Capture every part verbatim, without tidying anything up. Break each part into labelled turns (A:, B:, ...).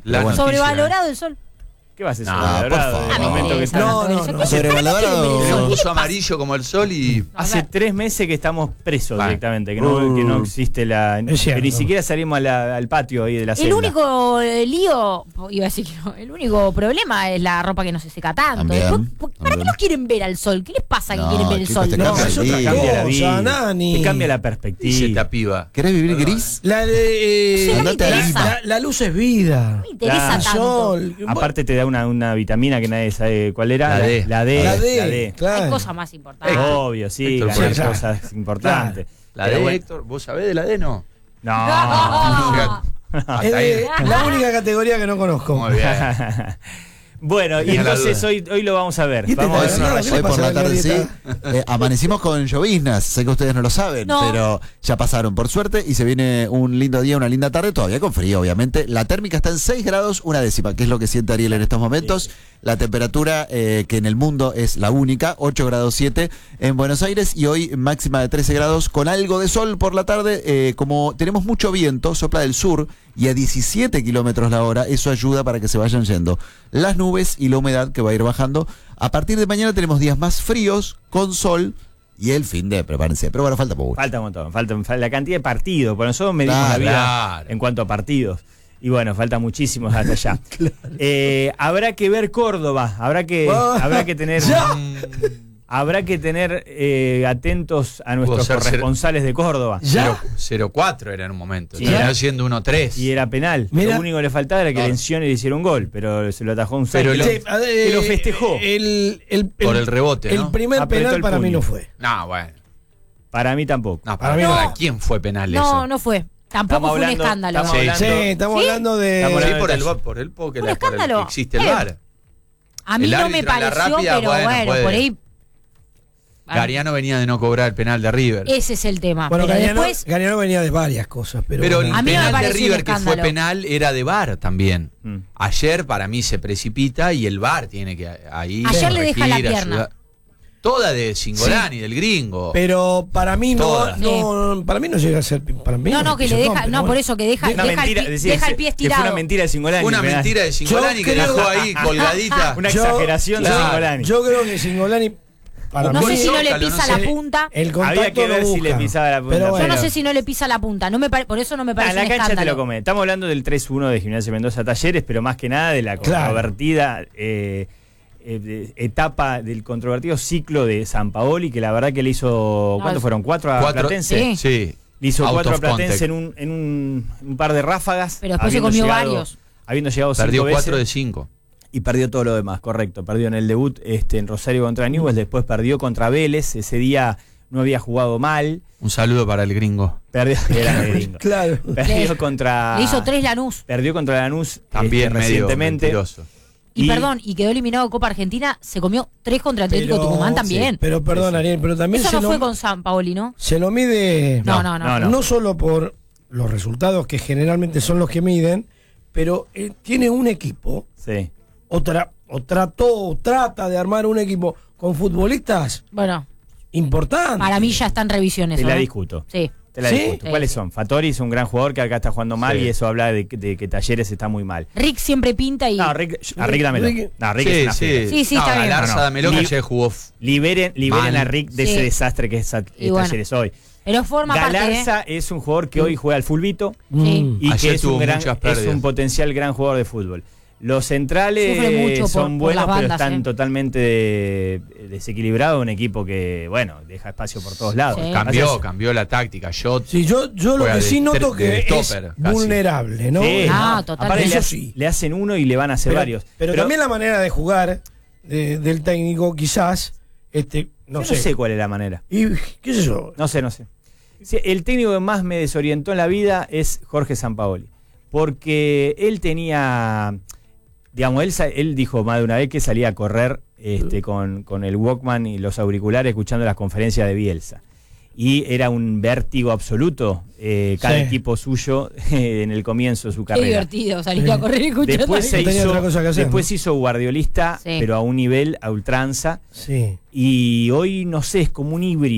A: Bueno.
B: Sobrevalorado el sol.
C: ¿Qué vas a hacer?
A: No,
C: Sobrevalorado,
A: por favor.
C: en el momento que está-
D: No, no, no.
A: Sobrevalorado.
E: Tiene un buzo amarillo como el sol y.
C: Hace tres meses que estamos presos
E: Vale.
C: directamente, que no, que no existe la.
D: Es cierto.
C: Que ni siquiera salimos a la- al patio ahí de la
B: El
C: celda.
B: único eh, lío, iba a decir que no, el único problema es la ropa que no se seca tanto.
A: También,
B: Después, ¿por- ¿Para qué
A: también.
B: no quieren ver al sol? ¿Qué les pasa que
A: No,
B: quieren ver el
A: chicos,
B: sol?
A: te
D: No,
A: cambia
D: es
A: el
D: otra
A: día.
C: Cambia la
D: cosa,
C: vida.
D: Nani.
C: Te cambia la
E: Y se
C: perspectiva.
E: tapiva.
A: ¿Querés vivir gris?
D: La, de, eh,
B: Sí, no me
A: Andate a
B: interesa.
D: la, la luz es vida.
B: No me interesa
C: Claro.
B: tanto.
D: Sol.
C: Aparte te da una, una vitamina que nadie sabe cuál era.
E: La D.
C: La D.
D: La D,
C: La D.
D: claro.
B: Hay cosas más importantes.
C: Obvio, sí,
E: Héctor,
C: ganar
D: claro.
C: cosas importantes.
E: La
C: Pero
E: D,
C: bueno,
E: Héctor, ¿vos sabés de la D? No.
C: No.
B: No.
E: Hasta
D: Es
E: ahí.
D: de- la única categoría que no conozco.
E: Muy bien.
C: Bueno, y
E: Tenía la
C: entonces
E: duda.
C: hoy, hoy lo vamos a ver.
D: ¿Y este
C: Vamos a ver
D: está
C: unos
D: haciendo?
C: rayos.
D: ¿Qué
A: Hoy
D: le
A: por
D: pasa
A: la
D: a la
A: tarde sí.
D: Glorieta?
A: Eh, amanecimos con lloviznas. Sé que ustedes no lo saben,
B: No.
A: pero ya pasaron por suerte y se viene un lindo día, una linda tarde, todavía con frío, obviamente. La térmica está en seis grados, una décima, que es lo que siente Ariel en estos momentos. La temperatura eh, que en el mundo es la única, ocho grados siete en Buenos Aires, y hoy máxima de trece grados con algo de sol por la tarde. Eh, como tenemos mucho viento, sopla del sur y a diecisiete kilómetros la hora, eso ayuda para que se vayan yendo las nubes y la humedad que va a ir bajando. A partir de mañana tenemos días más fríos, con sol, y el fin de, prepárense. Pero bueno, falta mucho.
C: Falta un montón, falta, falta la cantidad de partidos. Por nosotros medimos
A: Claro,
C: la vida
E: claro.
C: en cuanto a partidos. Y bueno, falta muchísimos hasta allá. Eh, habrá que ver Córdoba, habrá que,
D: Ah,
C: habrá que tener,
D: ya.
C: habrá que tener eh, atentos a nuestros
E: Puedo ser
C: corresponsales de Córdoba.
D: Ya.
E: cero cuatro era en un momento.
C: Sí.
E: Terminó siendo uno tres.
C: Y era penal.
D: Mira.
C: Lo único que le faltaba era que
E: Claro.
C: Lencioni le hiciera un gol, pero se lo atajó un
E: Pero
C: Sánchez.
E: le-
D: Sí, a ver,
C: que lo festejó.
D: El, el-
E: Por el rebote,
D: El
E: ¿no?
D: primer
C: Apretó
D: penal
C: el
D: para mí
C: puño.
D: no fue.
E: No, bueno.
C: Para mí tampoco.
E: No,
D: Para
E: para,
D: mí
E: mí,
D: no.
E: ¿para quién fue penal eso?
B: No, no fue. Tampoco
C: Estamos
B: fue un
C: hablando-
B: escándalo.
C: estamos
E: Sí.
C: hablando-
D: Sí, estamos
E: ¿Sí?
D: hablando de.
C: Estamos
E: Sí,
C: hablando
E: por
C: de
E: el,
C: detalle.
E: por el, porque
B: Un
E: la- por el
B: escándalo.
E: que existe el
B: Eh,
E: V A R.
B: A mí
E: El
B: no me
E: árbitro en la
B: pareció,
E: rápida,
B: pero
E: bueno,
B: bueno,
E: puede.
B: por ahí.
E: Gariano venía de no cobrar el penal de River.
B: Ese es el tema.
D: Bueno,
B: pero
D: Gariano,
B: después,
D: Gariano venía de varias cosas, pero.
E: Pero
D: bueno.
E: el
B: A mí no me
E: penal de
B: pareció un
E: River que fue
B: escándalo.
E: penal era de V A R también.
C: Mm.
E: Ayer para mí se precipita y el V A R tiene que ahí
B: Ayer le deja la
E: corregir,
B: pierna.
E: ayudar. Toda de Singolani, del gringo.
D: Pero para mí no,
E: Todas.
D: no, para mí no llega a ser. Para mí
B: no, no, que le
D: pisotón,
B: deja,
D: pero
B: no,
D: bueno.
B: por eso que deja,
C: Una
B: deja,
C: mentira,
B: el, pie,
C: decir,
B: deja el pie
C: que fue
B: estirado.
C: una mentira de Singolani.
E: Una
C: el penal.
E: mentira de Singolani que
D: creo-
E: dejó ahí colgadita.
C: Una
D: Yo-
C: exageración de
E: claro,
C: Singolani.
D: Yo creo que Singolani. Para
B: No
D: mí,
B: sé si no le
E: Zócalo,
B: pisa
E: no
B: la
E: sé.
B: punta.
D: El contacto
C: Había que ver
D: lo
C: si le
D: busca.
C: pisaba la punta.
D: Pero
B: Yo
D: bueno.
B: no sé si no le pisa la punta. No me pare- por eso no me
C: A
B: parece
C: la
B: un
C: cancha te
B: escándalo.
C: lo come. Estamos hablando del tres uno de Gimnasia Mendoza Talleres, pero más que nada de la
D: Claro.
C: controvertida eh, eh, de- etapa del controvertido ciclo de Sampaoli, que la verdad que le hizo. ¿Cuántos
B: No,
C: fueron? ¿Cuatro a
E: Cuatro,
C: Platense?
B: Sí.
E: Sí.
C: Le hizo
E: Out
C: cuatro a
E: of
C: Platense
E: contact.
C: en, un, en un, un par de ráfagas.
B: Pero después se
C: habiendo
B: comió
C: llegado-
B: varios.
C: Habiendo llegado
E: Perdió
C: cinco
E: cuatro de
C: veces
E: cinco.
C: y perdió todo lo demás, correcto. Perdió en el debut este, en Rosario contra Newell's, después perdió contra Vélez. Ese día no había jugado mal.
E: Un saludo para el gringo.
C: Perdió, era gringo.
D: Claro.
C: Perdió
B: Le-
C: contra.
B: Le hizo tres Lanús.
C: Perdió contra Lanús
E: También
C: este,
E: medio
C: recientemente.
E: mentiroso.
B: Y,
C: Y-
B: perdón, y quedó eliminado Copa Argentina. Se comió tres contra Atlético
D: Pero-
B: Tucumán también.
D: sí, pero perdón, Ariel, pero también
B: Eso
D: se,
B: no
D: lo,
B: fue con San Paoli, ¿no?
D: se lo mide
B: No, no, no.
C: no,
D: no,
C: no.
D: solo por los resultados que generalmente son los que miden, pero eh, tiene un equipo,
C: Sí.
D: o, tra- o trató o trata de armar un equipo con futbolistas
B: Bueno,
D: importantes.
B: para mí ya está en revisión
C: Te
B: eso.
C: la
B: ¿eh?
C: discuto.
B: Sí.
C: Te la
D: ¿Sí?
C: discuto.
B: Sí.
C: ¿Cuáles son? Fattori es un gran jugador que acá está jugando mal
E: Sí.
C: y eso habla de, que- de que Talleres está muy mal.
B: Rick siempre pinta y.
C: No, Rick, a Rick dámelo.
D: Rick-
C: No, Rick
E: sí,
C: es una
E: sí.
C: fiera.
B: Sí, sí,
E: no,
B: está bien.
E: Galarza,
C: No, no.
E: dámelo que
C: Li-
E: ayer jugó. f-
C: Liberen, liberen
E: Mal.
C: a Rick de
B: Sí.
C: ese desastre que es, a-
B: Y
C: es
B: bueno.
C: Talleres hoy.
B: Pero forma parte. ¿eh?
C: Galarza es un jugador que hoy juega al fulbito
D: Mm.
C: y que
E: Ayer
C: es un,
E: tuvo
C: gran,
E: muchas
C: es
E: pérdidas.
C: un potencial gran jugador de fútbol. Los centrales
B: Sufre mucho por-
C: son
B: por
C: buenos,
B: las
C: pero
B: bandas,
C: están
B: eh.
C: totalmente de- desequilibrados. Un equipo que, bueno, deja espacio por todos lados.
B: Sí.
E: Cambió,
C: Entonces,
E: cambió la táctica. Yo
D: Sí, yo, yo lo
E: Juega
D: que
E: de
D: sí noto
E: tre-
D: que
E: de
D: es
E: stopper, casi.
D: vulnerable, ¿no?
C: sí,
B: Ah,
C: no.
B: totalmente.
C: Aparte le,
D: Eso
C: ha-
D: sí.
C: le hacen uno y le van a hacer
D: pero,
C: varios.
D: pero también la manera de jugar de- del técnico, quizás, este, no
C: yo
D: sé.
C: no sé cuál es la manera.
D: Y, ¿qué sé yo?
C: No sé, no sé. Sí, el técnico que más me desorientó en la vida es Jorge Sampaoli. Porque él tenía, digamos, él, sa- él dijo más de una vez que salía a correr este, con, con el Walkman y los auriculares escuchando las conferencias de Bielsa. Y era un vértigo absoluto eh, cada
D: Sí.
C: equipo suyo eh, en el comienzo de su
B: Qué
C: carrera.
B: divertido salir a correr y escuchar.
C: Después se
D: No tenía
C: hizo,
D: otra cosa que hacer,
C: después
D: ¿no?
C: se hizo guardiolista,
B: Sí.
C: pero a un nivel a ultranza.
D: Sí.
C: Y hoy, no sé, es como un híbrido.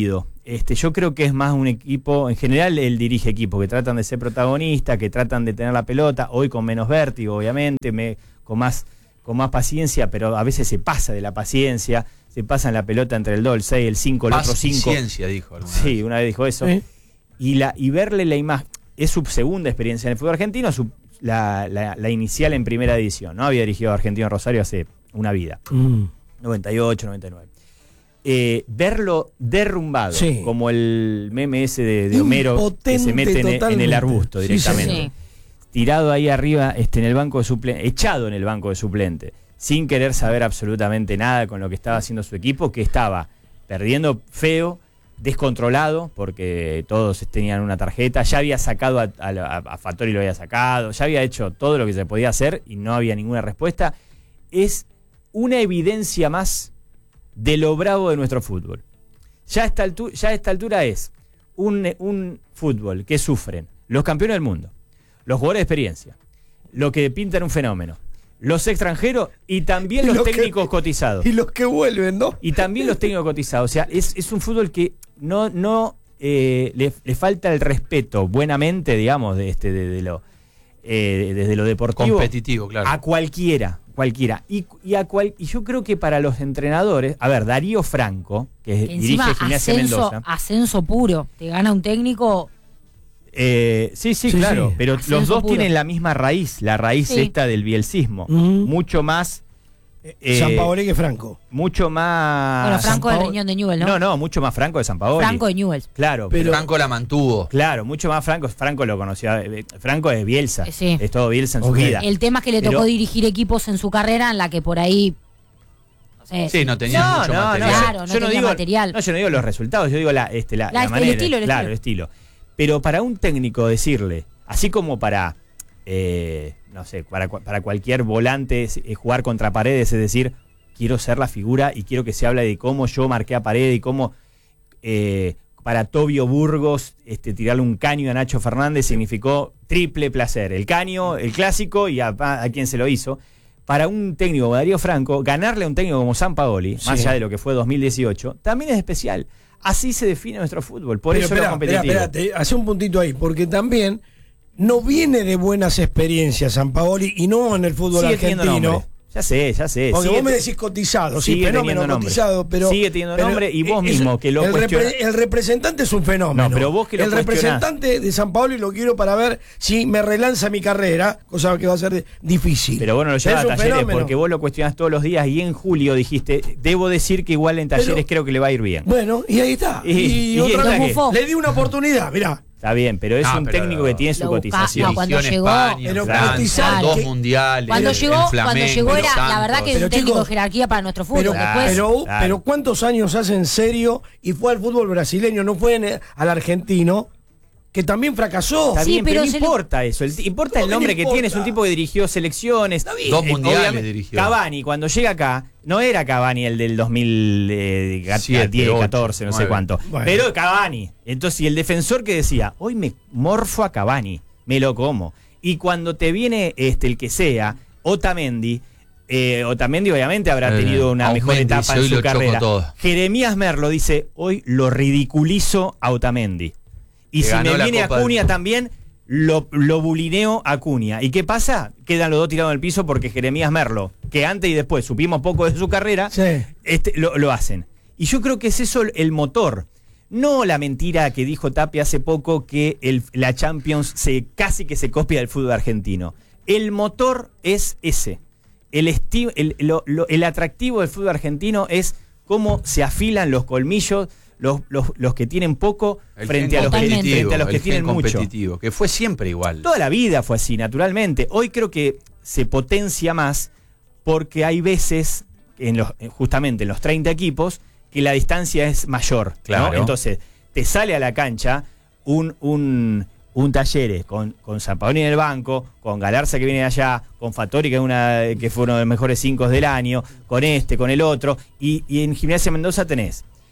C: este, yo creo que es más un equipo, en general él dirige equipos que tratan de ser protagonistas, que tratan de tener la pelota, hoy con menos vértigo, obviamente, me, con, más, con más paciencia, pero a veces se pasa de la paciencia, se pasa en la pelota entre el dos, el seis, el cinco, el otro cinco.
E: Paciencia, dijo alguna
C: Sí,
E: vez.
C: una vez dijo eso.
D: ¿Eh?
C: Y, la, y verle la imagen, es su segunda experiencia en el fútbol argentino, su, la, la, la inicial en primera división, ¿no? Había dirigido a Argentino Rosario hace una vida,
D: Mm.
C: noventa y ocho, noventa y nueve. Eh, verlo derrumbado,
D: Sí.
C: como el meme ese de, de Homero que se
D: Impotente
C: mete en, en el
D: totalmente.
C: arbusto
D: Sí,
C: directamente.
B: sí.
C: Tirado ahí arriba este, en el banco de suplente, echado en el banco de suplente, sin querer saber absolutamente nada con lo que estaba haciendo su equipo, que estaba perdiendo feo, descontrolado, porque todos tenían una tarjeta, ya había sacado a, a, a Fattori, lo había sacado, ya había hecho todo lo que se podía hacer y no había ninguna respuesta. Es una evidencia más de lo bravo de nuestro fútbol. Ya a esta altura, ya a esta altura es un, un fútbol que sufren los campeones del mundo, los jugadores de experiencia, lo que pintan un fenómeno, los extranjeros y también
D: Y
C: los
D: los que-
C: técnicos cotizados.
D: Y los que vuelven, ¿no?
C: Y también los técnicos cotizados. O sea, es, es un fútbol que no, no eh, le, le falta el respeto, buenamente, digamos, de este, de, de lo, eh, desde lo deportivo.
E: Competitivo, claro.
C: A cualquiera, cualquiera. Y, y, a cual, y yo creo que para los entrenadores, a ver, Darío Franco, que,
B: Que encima
C: dirige Gimnasia
B: ascenso,
C: Mendoza.
B: ascenso puro. Te gana un técnico.
C: Eh, sí, sí,
D: Sí,
C: claro,
D: sí.
C: pero
B: Ascenso
C: los dos
B: puro.
C: tienen la misma raíz, la raíz
B: Sí.
C: esta del bielcismo.
D: Ujú.
C: Mucho más. eh,
D: San Paoli que Franco.
C: Mucho más.
B: Bueno, Franco del
C: San Paolo-
B: Riñón de Newell, ¿no?
C: No, no, mucho más Franco de San Paoli.
B: Franco de Newell.
C: Claro,
D: Pero-
E: Franco la mantuvo.
C: claro, mucho más Franco. Franco lo conocía. eh, Franco es Bielsa.
B: Eh, sí.
C: Es todo Bielsa en
D: Ok.
C: su vida.
B: El tema es que le tocó
C: Pero-
B: dirigir equipos en su carrera en la que por ahí. No sé.
E: Sí, no tenía
C: No,
E: mucho
C: no, no,
E: material.
C: yo-
B: Claro, no
C: yo no
B: tenía
C: digo,
B: material.
C: no, yo no digo los resultados, yo digo la, este, la,
B: La-
C: la
B: el
C: manera.
B: estilo, el
C: claro,
B: estilo.
C: el estilo. Pero para un técnico decirle, así como para, eh, no sé, para, cua- para cualquier volante es- eh, jugar contra Paredes, es decir, quiero ser la figura y quiero que se hable de cómo yo marqué a Paredes y cómo eh, para Tobio Burgos este, tirarle un caño a Nacho Fernández significó triple placer. El caño, el clásico y a, a quien se lo hizo. Para un técnico como Darío Franco, ganarle a un técnico como San Paoli,
D: Sí.
C: más allá de lo que fue dos mil dieciocho, también es especial. Así se define nuestro fútbol, por
D: Pero
C: eso
D: espera,
C: era competitivo.
D: espera, espérate, hace un puntito ahí, porque también no viene de buenas experiencias San Paoli y no en el fútbol
C: Sigue teniendo
D: argentino.
C: nombre. Ya sé, ya sé.
D: Porque
C: Sigue
D: vos me
C: te-
D: decís cotizado, sí,
C: sigue
D: fenómeno
C: teniendo nombre.
D: cotizado, pero.
C: Sigue teniendo
D: pero
C: nombre y vos
D: es-
C: mismo que lo
D: el, repre-
C: cuestionás.
D: el representante es un fenómeno.
C: No, pero vos que lo
D: El
C: cuestionás.
D: representante de San Paoli lo quiero para ver si me relanza mi carrera, cosa que va a ser de- difícil.
C: Pero vos no lo llevas
D: Es
C: a
D: un
C: Talleres
D: fenómeno.
C: porque vos lo cuestionás todos los días y en julio dijiste, debo decir que igual en Talleres
D: Pero-
C: creo que le va a ir bien.
D: Bueno, y ahí está.
C: Y-
D: Y,
C: y
D: otra
C: está
D: vez,
B: que-
D: le di una oportunidad, mirá.
C: Está bien, pero es
E: No,
C: un
E: pero-
C: técnico que tiene su
B: Lo busca-
C: cotización.
B: no, cuando
E: Dirigió en
B: llegó-
E: España, en
D: Pero
E: Francia,
D: cotizar
E: dos
D: que-
E: mundiales.
B: Cuando
E: en
B: llegó, cuando
E: Flamengo,
B: llegó era, la
E: Santos.
B: verdad que es
D: Pero,
B: un técnico
D: chicos,
B: de jerarquía para nuestro fútbol.
D: Pero,
B: Después,
D: pero,
C: Claro.
D: pero ¿cuántos años hace en serio y fue al fútbol brasileño? No fue en- al argentino, que también fracasó.
C: Está
B: Sí,
C: bien, pero,
B: pero
C: no
B: se le-
C: importa eso. El- importa
D: ¿Cómo
C: el
D: que
C: nombre
D: no
C: que
D: importa?
C: tiene. Es un tipo que dirigió selecciones.
D: bien.
E: Dos
C: Eh,
E: mundiales
C: obviamente,
E: dirigió.
C: Cavani, cuando llega acá, no era Cavani el del dos mil diez,
E: Siete, ocho,
C: catorce, no sé
E: nueve.
C: cuánto.
D: Bueno.
C: Pero Cavani. Entonces, y el defensor que decía, hoy me morfo a Cavani, me lo como. Y cuando te viene este el que sea, Otamendi, eh, Otamendi obviamente habrá
E: Eh,
C: tenido una mejor
E: Aumendi
C: etapa
E: dice,
C: en
E: "Hoy
C: su
E: lo choco
C: carrera.
E: todo".
C: Jeremías Merlo dice, hoy lo ridiculizo a Otamendi. Y
E: Que
C: si
E: ganó
C: me
E: la
C: viene
E: Copa del
C: Acuña
E: Mundo.
C: también, lo, lo bulineo a Acuña. ¿Y qué pasa? Quedan los dos tirados en el piso porque Jeremías Merlo, que antes y después supimos poco de su carrera,
D: Sí.
C: este, lo, lo hacen. Y yo creo que es eso el, el motor. No la mentira que dijo Tapia hace poco que el, la Champions se, casi que se copia del fútbol argentino. El motor es ese. El, esti- el, lo- lo- el atractivo del fútbol argentino es cómo se afilan los colmillos los, los, los que tienen poco
E: El
C: frente
E: gen
C: a los que,
B: competitivo,
C: frente a los que
E: el
C: tienen
E: gen
C: mucho.
E: competitivo, que fue siempre igual.
C: Toda la vida fue así, naturalmente. Hoy creo que se potencia más porque hay veces, en los, justamente en los treinta equipos, que la distancia es mayor. ¿no?
E: Claro.
C: Entonces, te sale a la cancha un, un, un Talleres con, con San Paoli en el banco, con Galarza que viene de allá, con Fattori que, es una, que fue uno de los mejores cinco del año, con este, con el otro, y, y en Gimnasia Mendoza tenés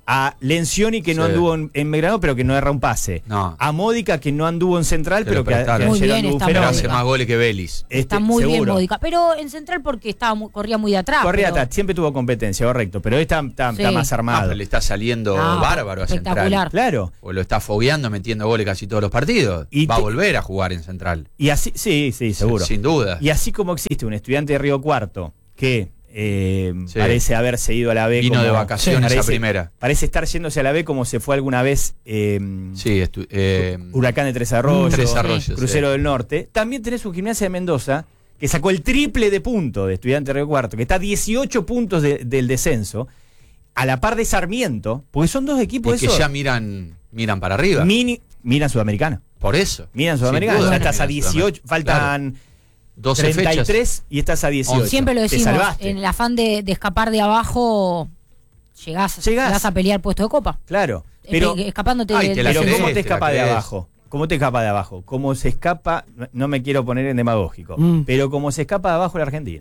C: A Lencioni, que no
E: Sí.
C: anduvo en, en Belgrano, pero que no erra un pase.
E: No.
C: A Módica, que no anduvo en Central,
E: Se
C: pero
E: lo
C: que, a- que
E: prestaron.
B: Muy
C: ayer
B: bien,
C: anduvo
B: está
E: Pero
C: fenómeno.
E: hace
B: Módica.
E: más goles que Vélez.
C: Este,
B: Está muy bien
C: seguro.
B: Módica. Pero en Central porque estaba muy- corría muy de atrás.
C: Corría
B: pero-
C: atrás, siempre tuvo competencia, correcto. Pero hoy está, está-
B: Sí.
C: está más
E: Ah,
C: armado.
E: pero le está saliendo
B: No,
E: bárbaro a
B: espectacular.
E: Central.
C: Claro.
E: O lo está fogueando metiendo goles casi todos los partidos.
C: Y
E: Va a
C: te-
E: volver a jugar en Central.
C: Y así, sí, sí, seguro.
E: Sin duda.
C: Y así como existe un estudiante de Río Cuarto que eh,
E: Sí.
C: parece haberse ido a la B.
E: Vino
C: como-
E: de vacaciones
C: parece,
E: a primera.
C: Parece estar yéndose a la B como se fue alguna vez eh,
E: Sí, estu- eh,
C: Huracán de Tres Arroyos,
E: Tres Arroyos,
C: Crucero
E: sí.
C: del Norte. También tenés un Gimnasia de Mendoza que sacó el triple de puntos de Estudiante de Río Cuarto, que está a dieciocho puntos de- del descenso, a la par de Sarmiento, porque son dos equipos
E: y que
C: esos,
E: ya miran, miran para arriba.
C: mini, miran Sudamericana.
E: Por eso.
C: Miran
E: Sin
C: Sudamericana.
E: duda
C: Ya
E: que
C: estás a
E: miran
C: dieciocho,
E: Sudamericana.
C: faltan
E: Claro. doce
C: treinta y tres
E: fechas.
C: y estás a dieciocho.
E: once.
B: Siempre lo
C: Te
B: decimos,
C: salvaste.
B: en el afán de, de escapar de abajo, llegás,
C: Llegás.
B: llegás a pelear puesto de copa.
C: Claro, pero,
B: Espe- escapándote
E: Ay,
B: de,
E: te la
C: pero
B: de-
E: crees,
C: ¿cómo te
E: te
C: escapa
E: la
C: de
E: crees.
C: abajo? ¿Cómo te escapa de abajo? ¿Cómo se escapa? no- No me quiero poner en demagógico,
D: Mm.
C: pero como se escapa de abajo la Argentina.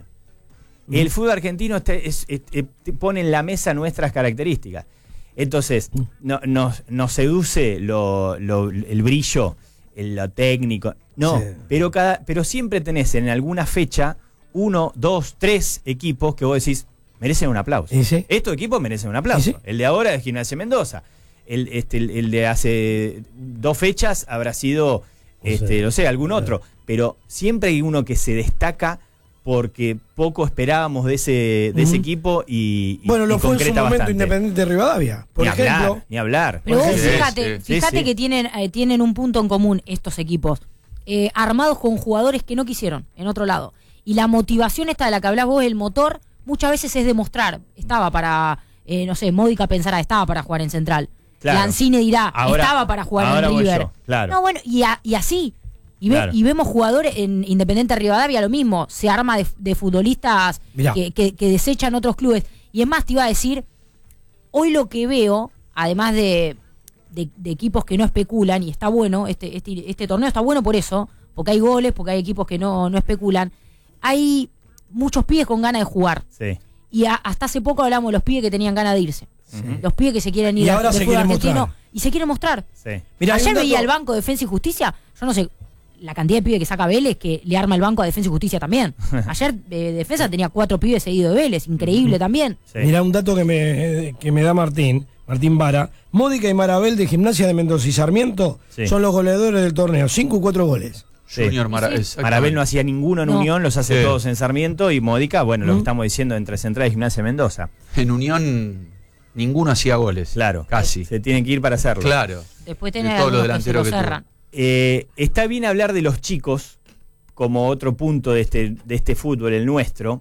C: El fútbol argentino está- es- es- es- te pone en la mesa nuestras características. Entonces, no- nos, nos seduce lo, lo- el brillo, el- lo técnico. No,
D: Sí.
C: pero, cada, pero siempre tenés en alguna fecha uno, dos, tres equipos que vos decís merecen un aplauso.
D: ¿Y sí?
C: Estos equipos merecen un aplauso.
D: ¿Y sí?
C: El de ahora es Gimnasia Mendoza. El, este, el, el de hace dos fechas habrá sido, este,
D: sé.
C: no sé, algún otro. Pero siempre hay uno que se destaca porque poco esperábamos de ese, de ese
D: Ujú.
C: equipo y, y-
D: Bueno, lo
C: y
D: fue en su
C: concreta
D: momento
C: bastante.
D: Independiente de Rivadavia. Por
C: ni
D: ejemplo,
C: hablar, ni hablar.
B: Pero vos
E: Sí,
B: fíjate,
E: sí,
B: fíjate
C: sí, sí.
B: que tienen, eh, tienen un punto en común estos equipos, eh, armados con jugadores que no quisieron en otro lado. Y la motivación esta de la que hablás vos, el motor, muchas veces es demostrar. Estaba para, eh, no sé, Módica pensará, estaba para jugar en Central.
C: Claro.
B: Lanzini dirá,
C: Ahora-
B: estaba para jugar
C: ahora
B: en
C: voy
B: River.
C: yo, claro.
B: No, bueno, y, a- y así. Y, ve-
C: Claro.
B: y vemos jugadores en Independiente Rivadavia lo mismo. Se arma de, de futbolistas
D: Mirá.
B: que, que, que desechan otros clubes. Y es más, te iba a decir, hoy lo que veo, además de, de, de equipos que no especulan, y está bueno, este, este, este torneo está bueno por eso, porque hay goles, porque hay equipos que no, no especulan, hay muchos pibes con ganas de jugar.
C: Sí.
B: Y a- hasta hace poco hablamos de los pibes que tenían ganas de irse.
C: Ujú.
B: Los pibes que se quieren ir
D: Y
B: al
D: ahora
B: del
D: se
B: fútbol
D: quieren
B: argentino
D: mostrar.
B: y se quieren mostrar.
C: Sí.
D: Mirá, hay un
B: Ayer
D: dato-
B: veía el banco de Defensa y Justicia, yo no sé la cantidad de pibes que saca Vélez que le arma el banco a Defensa y Justicia también. Ayer eh, Defensa tenía cuatro pibes seguidos de Vélez, increíble también.
C: Sí.
D: Mirá un dato que me, que me da Martín, Martín Vara. Módica y Marabel de Gimnasia de Mendoza y Sarmiento
C: Sí.
D: son los goleadores del torneo. Cinco y cuatro goles.
C: Sí.
E: Junior Mara-
B: Sí.
E: exactamente.
C: Marabel no hacía ninguno en
B: No.
C: Unión, los hace
E: Sí.
C: todos en Sarmiento y Módica, bueno, lo que
D: Mm.
C: estamos diciendo entre Central y Gimnasia de Mendoza.
E: En Unión ninguno hacía goles.
C: Claro.
E: Casi.
C: Se tienen que ir para hacerlo.
E: Claro.
B: Después
E: De
B: tenés
E: todos los
B: algunos que se
E: delanteros
B: lo
E: que tuvo.
B: cerran.
C: Eh, está bien hablar de los chicos como otro punto de este, de este fútbol, el nuestro,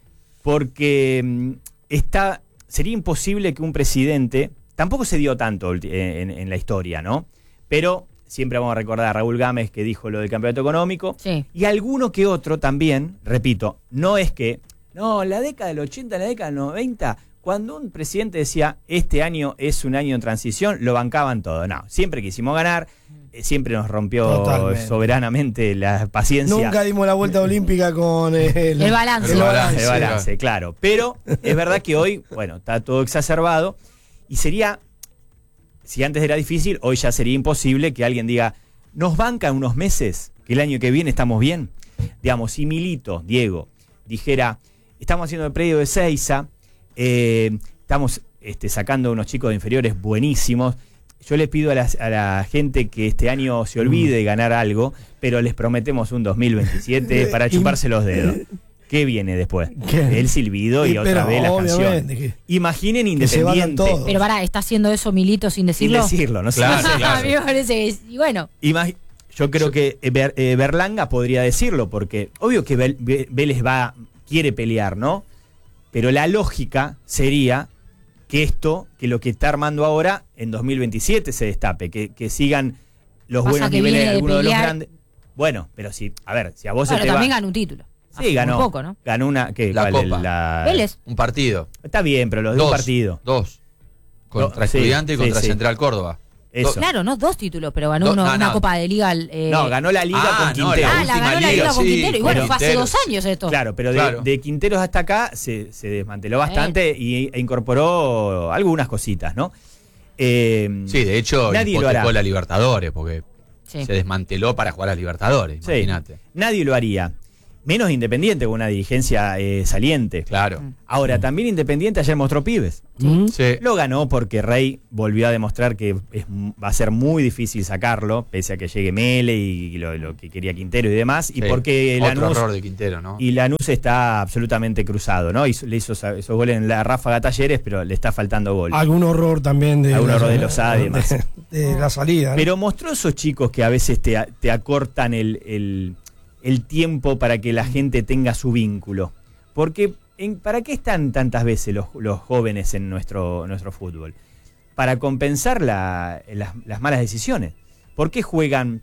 C: porque mm, está, sería imposible que un presidente, tampoco se dio tanto ulti- en, en la historia, ¿no? Pero siempre vamos a recordar a Raúl Gámez que dijo lo del campeonato económico,
B: Sí.
C: y alguno que otro también, repito, no es que, no, la década del ochenta, la década del noventa, cuando un presidente decía, este año es un año en transición, lo bancaban todo. No, siempre quisimos ganar, eh, siempre nos rompió
D: Totalmente.
C: soberanamente la paciencia.
D: Nunca dimos la vuelta olímpica con el,
B: El balance.
C: El
D: el
C: balance,
D: balance.
C: el balance, claro. Pero es verdad que hoy, bueno, está todo exacerbado y sería, si antes era difícil, hoy ya sería imposible que alguien diga, nos bancan unos meses, que el año que viene estamos bien. Digamos, si Milito, Diego, dijera, estamos haciendo el predio de Seiza, eh, estamos este, sacando unos chicos de inferiores buenísimos. Yo les pido a, las- a la gente que este año se olvide de ganar algo, pero les prometemos un dos mil veintisiete para chuparse los dedos. ¿Qué viene después?
D: ¿Qué?
C: El silbido y,
D: Y,
C: otra
D: pero,
C: vez la
D: obviamente,
C: canción.
D: que-
C: Imaginen
D: que se vayan
C: Independiente.
D: todos.
B: Pero pará, ¿está haciendo eso Milito sin
C: Sin
B: decirlo?
C: decirlo, no sé.
E: Claro,
C: no sé.
B: A mí me parece que es- y bueno,
C: Imag- Yo creo que eh, Ber- eh, Berlanga podría decirlo, porque obvio que Vel- Ve- Vélez va, quiere pelear, ¿no? Pero la lógica sería que esto, que lo que está armando ahora, en dos mil veintisiete se destape, que, que sigan los
B: Pasa
C: buenos
B: que
C: niveles de
B: viene de
C: algunos de los
B: pelear.
C: grandes. Bueno, pero si, a ver, si a vos
B: bueno,
C: se te
B: también
C: va...
B: ganó un título.
C: Sí,
B: Hace
C: ganó.
B: muy poco, ¿no?
C: Ganó una... ¿qué?
E: La
C: ¿Cuál?
E: Copa.
C: La-
B: Vélez.
E: Un partido.
C: Está bien, pero los de un
E: Dos.
C: partido.
E: Dos. Contra
C: No, sí,
E: Estudiante y
C: sí,
E: contra
C: sí.
E: Central Córdoba.
C: Eso.
B: Claro, no dos títulos, pero ganó
E: Do-
B: uno,
E: no,
B: una
E: no.
B: Copa de Liga. eh,
C: No, ganó la Liga
E: Ah,
C: con
E: no,
C: Quintero.
B: Ah, la
E: última
B: ganó la
E: liga,
B: Liga con
E: sí,
B: Quintero. Y
E: con
B: bueno, fue hace
E: Quintero,
B: dos
E: sí.
B: años esto.
C: Claro, pero de,
E: Claro.
C: de Quinteros hasta acá se, se desmanteló bastante y, e incorporó algunas cositas, ¿no? Eh,
E: Sí, de hecho,
C: Nadie lo
E: hipotecó
C: hará.
E: la Libertadores, porque
B: Sí.
E: se desmanteló para jugar a Libertadores,
C: sí,
E: imagínate.
C: nadie lo haría. Menos Independiente con una dirigencia eh, saliente.
E: Claro.
C: Ahora, también Independiente ayer mostró pibes.
D: ¿Mm?
E: Sí.
C: Lo ganó porque Rey volvió a demostrar que es- va a ser muy difícil sacarlo, pese a que llegue Mele y lo, lo que quería Quintero y demás, y
E: Sí.
C: porque
E: Otro
C: Lanús,
E: error de Quintero, ¿no?
C: y Lanús está absolutamente cruzado, ¿no? Hizo- le hizo esa- esos goles en la ráfaga Talleres, pero le está faltando gol.
D: Algún horror también de,
C: Algún
D: la-
C: horror de Lozada y demás.
D: de, de la salida. ¿no?
C: Pero mostró esos chicos que a veces te, a- te acortan el, el- el tiempo para que la gente tenga su vínculo. Porque, en- ¿para qué están tantas veces los, los jóvenes en nuestro, nuestro fútbol? Para compensar la- las, las malas decisiones. ¿Por qué juegan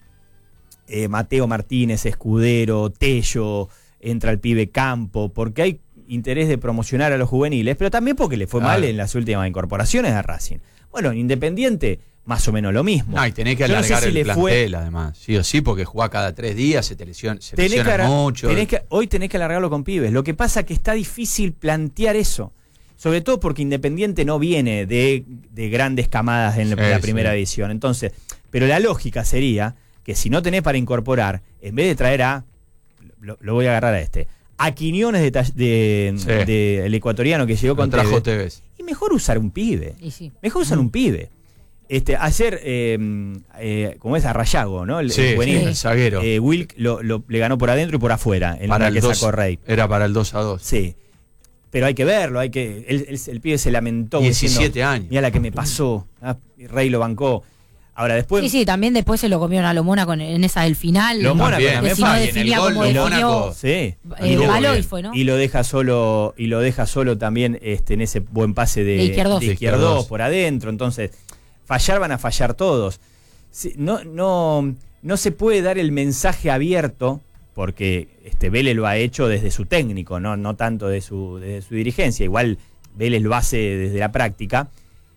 C: eh, Mateo Martínez, Escudero, Tello, entra el pibe Campo? Porque hay interés de promocionar a los juveniles, pero también porque le fue
E: Claro.
C: mal en las últimas incorporaciones a Racing. Bueno, en Independiente, más o menos lo mismo.
E: No, y tenés que
C: Yo no sé
E: alargar
C: si
E: el
C: le fue-
E: plantel, además. Sí o sí, porque juega cada tres días, se te lesiona, se
C: Tenés que
E: lesiona
C: agar-
E: mucho.
C: tenés que- hoy tenés que alargarlo con pibes. Lo que pasa es que está difícil plantear eso. Sobre todo porque Independiente no viene de, de grandes camadas en la,
E: Sí,
C: la primera
E: sí.
C: división. Entonces, pero la lógica sería que si no tenés para incorporar, en vez de traer a, lo, lo voy a agarrar a este, a Quiñones de, ta- de,
E: Sí.
C: de- el ecuatoriano que llegó
E: Lo
C: con
E: trajo
C: Tevez,
E: Tevez.
C: y mejor usar un pibe.
B: Y sí.
C: Mejor usar un pibe. Este, ayer, eh, eh, como es a Rayago, ¿no? El,
E: Sí,
C: el juvenil.
E: sí, el zaguero.
C: Eh, Wilk lo, lo- le ganó por adentro y por afuera, en
E: para
C: la
E: el
C: que
E: dos,
C: sacó Rey.
E: Era para el dos a dos.
C: Sí. Pero hay que verlo, hay que. El, el- el pibe se lamentó.
E: diecisiete
C: diciendo,
E: años.
C: Mira la que me pasó. Ah, y Rey lo bancó. Ahora después.
B: Sí, sí, también después se lo comieron a Lomona con, en esa del final.
C: Lo Mónaco
E: También,
C: también
B: que si no
C: falla.
E: y en el
B: definía
E: gol,
B: como
E: lo
B: definió
E: Mónaco-
C: Sí.
B: eh,
E: Anduvo
B: Baloy
E: bien.
B: fue, ¿no?
C: Y lo deja solo, y lo deja solo también este, en ese buen pase de,
B: De Izquierdos.
C: de
E: De
C: Izquierdos
E: Izquierdos.
C: por adentro. Entonces, fallar van a fallar todos. Sí, no, no, no se puede dar el mensaje abierto, porque este Vélez lo ha hecho desde su técnico, no, no tanto de su, desde su dirigencia. Igual Vélez lo hace desde la práctica,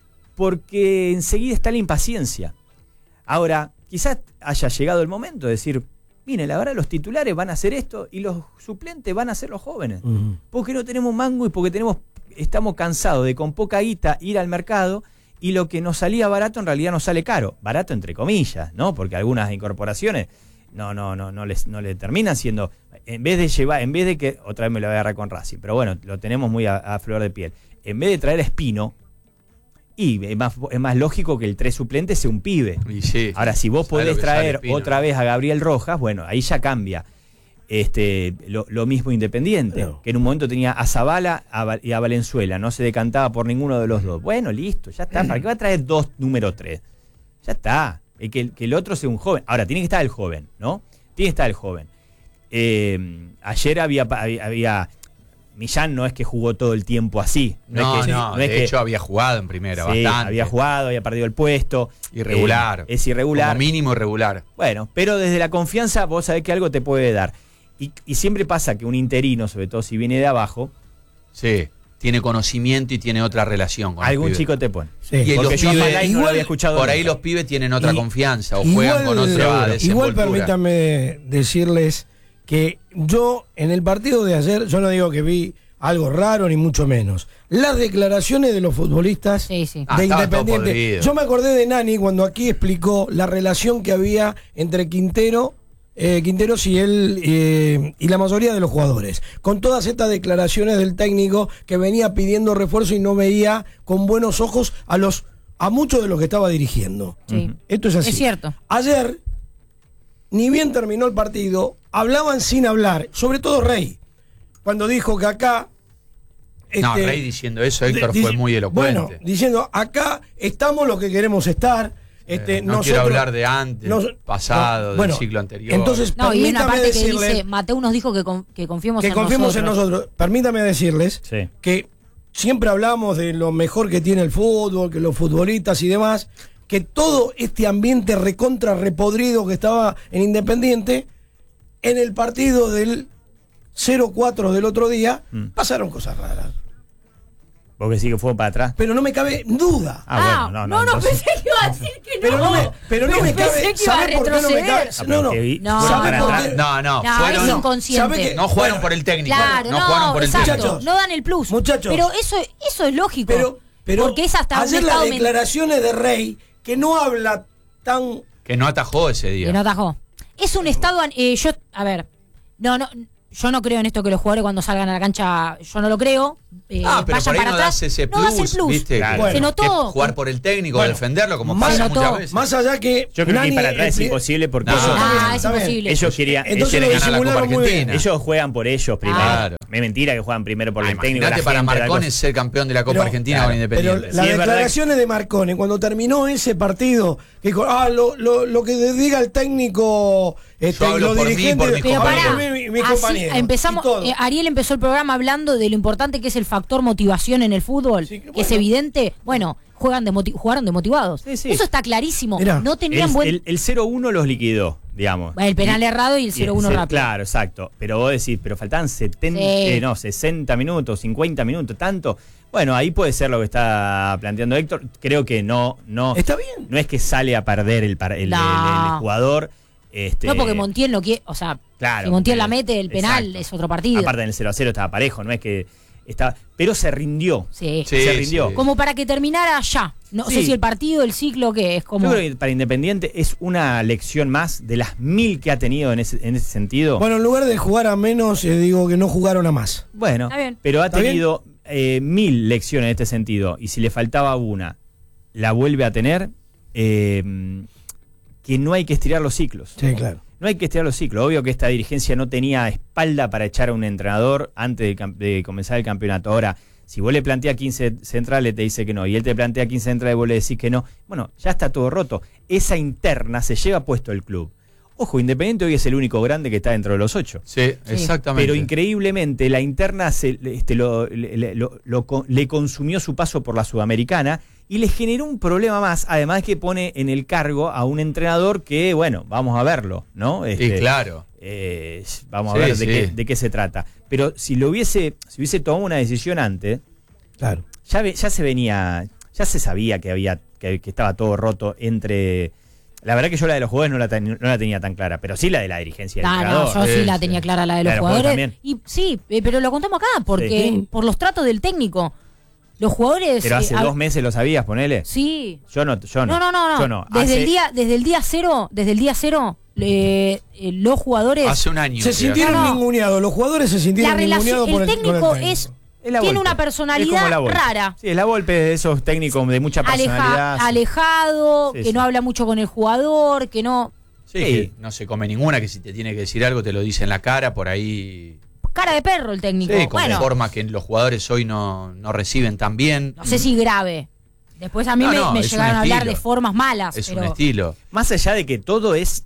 C: porque enseguida está la impaciencia. Ahora, quizás haya llegado el momento de decir, mire, la verdad los titulares van a hacer esto y los suplentes van a ser los jóvenes.
D: Ujú.
C: Porque no tenemos mango y porque tenemos, estamos cansados de con poca guita ir al mercado y lo que nos salía barato en realidad nos sale caro. Barato entre comillas, ¿no? Porque algunas incorporaciones no, no, no, no les, no le terminan siendo. En vez de llevar, en vez de que, otra vez me lo voy a agarrar con Racing, pero bueno, lo tenemos muy a, a flor de piel. En vez de traer a Espino, y es más, es más lógico que el tres suplente sea un pibe.
E: Y sí.
C: Ahora, si vos
E: ¿Sabés lo
C: podés
E: que sale
C: traer
E: Espino?
C: otra vez a Gabriel Rojas, bueno, ahí ya cambia. Este, lo, lo mismo Independiente,
D: Claro.
C: que en un momento tenía a Zavala a Va- y a Valenzuela, no se decantaba por ninguno de los dos. Bueno, listo, ya está. ¿Para qué va a traer dos número tres? Ya está. El que, que el otro sea un joven. Ahora, tiene que estar el joven, ¿no? Tiene que estar el joven. Eh, ayer había, había, había- Millán no es que jugó todo el tiempo así.
E: No,
C: es que,
E: no,
C: es
E: de
C: que-
E: hecho había jugado en primera,
C: sí,
E: bastante.
C: había jugado, había perdido el puesto.
E: Irregular.
C: Eh, es irregular.
E: Como mínimo irregular.
C: Bueno, pero desde la confianza vos sabés que algo te puede dar. Y, y siempre pasa que un interino, sobre todo si viene de abajo,
E: Sí. Tiene conocimiento y tiene otra relación con
C: algún
E: el pibe.
C: chico te pone.
D: Sí.
E: Y
C: Porque
E: los
C: yo a
E: pibes-
C: Malay no lo
D: igual-
C: había escuchado
E: Por ahí
C: nunca.
E: los pibes tienen otra
D: Y-
E: confianza o juegan con otra
D: igual
E: desenvoltura.
D: permítanme decirles que yo en el partido de ayer, yo no digo que vi algo raro ni mucho menos. Las declaraciones de los futbolistas
B: Sí, sí.
E: Ah,
D: de
E: estaba todo
D: Independiente.
E: podrido.
D: Yo me acordé de Nani cuando aquí explicó la relación que había entre Quintero, eh, Quinteros y él eh, y la mayoría de los jugadores. Con todas estas declaraciones del técnico que venía pidiendo refuerzo y no veía con buenos ojos a los a muchos de los que estaba dirigiendo.
B: Sí.
D: Esto es así.
B: Es cierto.
D: Ayer, ni bien terminó el partido, hablaban sin hablar, sobre todo Rey, cuando dijo que acá...
E: No,
D: este,
E: Rey diciendo eso, Héctor,
D: di-
E: fue muy elocuente.
D: Bueno, diciendo, acá estamos los que queremos estar. Este,
E: Eh, no
D: nosotros-
E: quiero hablar de antes,
D: nos-
E: pasado,
D: no,
E: del
D: bueno,
E: ciclo anterior.
D: Entonces,
B: No, y hay una
D: permítame
B: parte que
D: decirles
B: dice, Mateo nos dijo que, con- que confiemos
D: que
B: en
D: confiemos
B: nosotros.
D: en nosotros. Permítame decirles
C: Sí.
D: que siempre hablamos de lo mejor que tiene el fútbol, que los futbolistas y demás, que todo este ambiente recontra repodrido que estaba en Independiente, en el partido del cero cuatro del otro día,
C: Mm.
D: pasaron cosas raras.
C: ¿Vos que sí que fue para atrás?
D: Pero no me cabe duda.
C: Ah, bueno, no, no.
B: no,
C: entonces-
B: pensé que iba a decir que no.
D: Pero no me, pero no me
B: Pensé
D: cabe.
B: que iba a
D: ¿Sabés por qué no me cabe?
B: retroceder.
D: No, no.
C: que vi-
B: No.
C: fue
D: ¿Sabés
C: para
D: por
C: atrás.
D: qué?
E: No, no,
B: No,
E: fueron,
B: es
E: no,
B: inconsciente.
D: ¿sabe qué?
E: no jugaron
D: Bueno,
E: por el técnico.
B: Claro,
E: no,
B: no,
E: jugaron por el
B: exacto,
E: técnico.
D: Muchachos.
B: no dan el plus.
D: Muchachos.
B: Pero eso, eso es lógico.
D: Pero, pero
B: porque es hasta un
D: ayer
B: estado
D: las
B: men-
D: declaraciones de Rey, que no habla tan...
E: Que no atajó ese día.
B: que no atajó. Es un estado, an- eh, yo, a ver, no, no, yo no creo en esto que los jugadores cuando salgan a la cancha, yo no lo creo. Eh,
E: Ah, pero
B: vayan
E: por ahí
B: para
E: no
B: atrás.
E: das ese
B: no das el
E: plus,
B: plus.
E: ¿viste?
C: Claro.
E: Que-
D: Bueno.
B: Se notó.
E: que jugar por el técnico,
D: Bueno,
E: defenderlo, como
D: más-
E: pasa
B: se notó.
E: muchas veces.
D: Más allá que...
C: Yo creo que
D: Nani,
C: ir para atrás
D: el
C: es
D: pri-
C: imposible porque
E: No.
C: ellos,
B: Ah,
D: Está bien,
B: es
D: está bien.
B: imposible.
C: ellos querían.
D: Entonces
C: ellos,
D: lo
E: ganar la Copa
D: disimularon muy bien.
E: Argentina.
C: ellos juegan por ellos primero.
B: Claro.
C: Es mentira que juegan primero por
E: Ah,
C: el técnico.
E: imagínate
C: la
E: para
C: gente, la
E: Marcones
C: cosa.
E: ser campeón de la Copa
D: Pero-
E: Argentina
C: claro,
E: con
D: Pero
E: Independiente.
D: las
C: Sí, es verdad
D: declaraciones de Marconi, cuando terminó ese partido, que dijo, ah, lo, lo, lo que diga el técnico, este,
E: Yo hablo
D: los
E: por mí,
D: dirigentes,
E: por mis
B: Pero
D: hablo
B: pará,
D: por mí, mi- mis
B: así
D: compañeros,
B: empezamos,
D: y todo.
B: eh, Ariel empezó el programa hablando de lo importante que es el factor motivación en el fútbol,
D: Sí, que
B: que es
D: bueno.
B: evidente. Bueno, juegan desmoti- jugaron desmotivados.
C: Sí, sí.
B: Eso está clarísimo.
D: Mirá,
B: no tenían
C: El,
B: buen...
C: el, el cero uno los liquidó, digamos.
B: el penal errado y el
C: Y
B: cero uno
C: ese-
B: rápido.
C: Claro, exacto. Pero vos decís, pero faltaban setenta,
B: Sí.
C: eh, no, sesenta minutos, cincuenta minutos, tanto. Bueno, ahí puede ser lo que está planteando Héctor. Creo que no, no.
D: Está bien.
C: No es que sale a perder el, par- el,
B: No.
C: el- el jugador. Este,
B: No, porque Montiel no quiere, o sea,
C: Claro,
B: si Montiel
C: porque-
B: la mete, el penal
C: exacto.
B: es otro partido.
C: Aparte en el cero a cero estaba parejo, no es que estaba. Pero se rindió.
B: Sí.
E: Sí,
C: se rindió.
E: sí.
B: Como para que terminara ya. No
C: Sí.
B: sé si el partido, el ciclo, que es como...
C: Yo creo que para Independiente es una lección más de las mil que ha tenido en ese, en ese sentido.
D: Bueno, en lugar de jugar a menos, eh, digo que no jugaron a más.
C: Bueno,
B: Está bien.
C: pero ha
D: ¿Está bien?
C: tenido eh, mil lecciones en este sentido. Y si le faltaba una, la vuelve a tener. eh, que no hay que estirar los ciclos.
D: Sí, claro.
C: No hay que estirar los ciclos. Obvio que esta dirigencia no tenía espalda para echar a un entrenador antes de, cam- de comenzar el campeonato. Ahora, si vos le planteas quince centrales, te dice que no. Y él te plantea quince centrales, vos le decís que no. Bueno, ya está todo roto. Esa interna se lleva puesto el club. Ojo, Independiente hoy es el único grande que está dentro de los ocho.
E: Sí, exactamente.
C: Pero increíblemente la interna se, este, lo, le, le- lo- lo con- le consumió su paso por la Sudamericana y le generó un problema más, además que pone en el cargo a un entrenador que, bueno, vamos a verlo, ¿no?
E: Sí,
C: Este,
E: claro.
C: eh, vamos
E: Sí,
C: a ver de,
E: sí.
C: qué, de qué se trata. Pero si lo hubiese, si hubiese tomado una decisión antes,
D: Claro.
C: ya, ve- ya se venía, ya se sabía que había, que, que estaba todo roto entre. La verdad que yo la de los jugadores no la, ten- no la tenía tan clara, pero sí la de la dirigencia del
B: Ah, no,
C: entrenador.
B: yo sí
E: Sí,
B: la
E: sí.
B: tenía clara, la de
C: La
B: los
C: de los jugadores
B: jugadores. Y sí, eh, pero lo contamos acá, porque
C: Sí.
B: por los tratos del técnico. Los jugadores.
C: Pero hace
B: eh,
C: dos
B: a-
C: meses lo sabías, ponele.
B: Sí.
C: Yo no, yo no.
B: No, no, no, no.
C: Yo no.
B: Desde
C: Hace-
B: el día, desde el día cero, desde el día cero, eh, eh, los jugadores.
E: Hace un año.
D: Se
E: que-
D: sintieron
B: No, no.
D: ninguneados, los jugadores se
B: La
D: sintieron
B: relación,
D: ninguneados por
B: el
D: el, con
B: técnico
D: técnico.
B: es.
C: Es la
B: Tiene
C: Volpe.
B: una
C: Es como
B: personalidad
C: la Volpe.
B: rara.
C: Sí, es la Volpe de esos técnicos de mucha personalidad.
B: Aleja- alejado,
C: Sí,
B: que
C: sí.
B: no habla mucho con el jugador, que no.
E: Sí, que no se come ninguna, que si te tiene que decir algo te lo dice en la cara, por ahí.
B: Cara de perro el técnico.
E: Sí, con
B: bueno,
E: forma que los jugadores hoy no, no reciben tan bien.
B: no sé si grave. Después a mí
E: No,
B: me,
E: no,
B: me
E: es un
B: llegaron a hablar
E: estilo.
B: de formas malas.
E: Es
B: pero
E: un estilo.
C: Más allá de que todo es.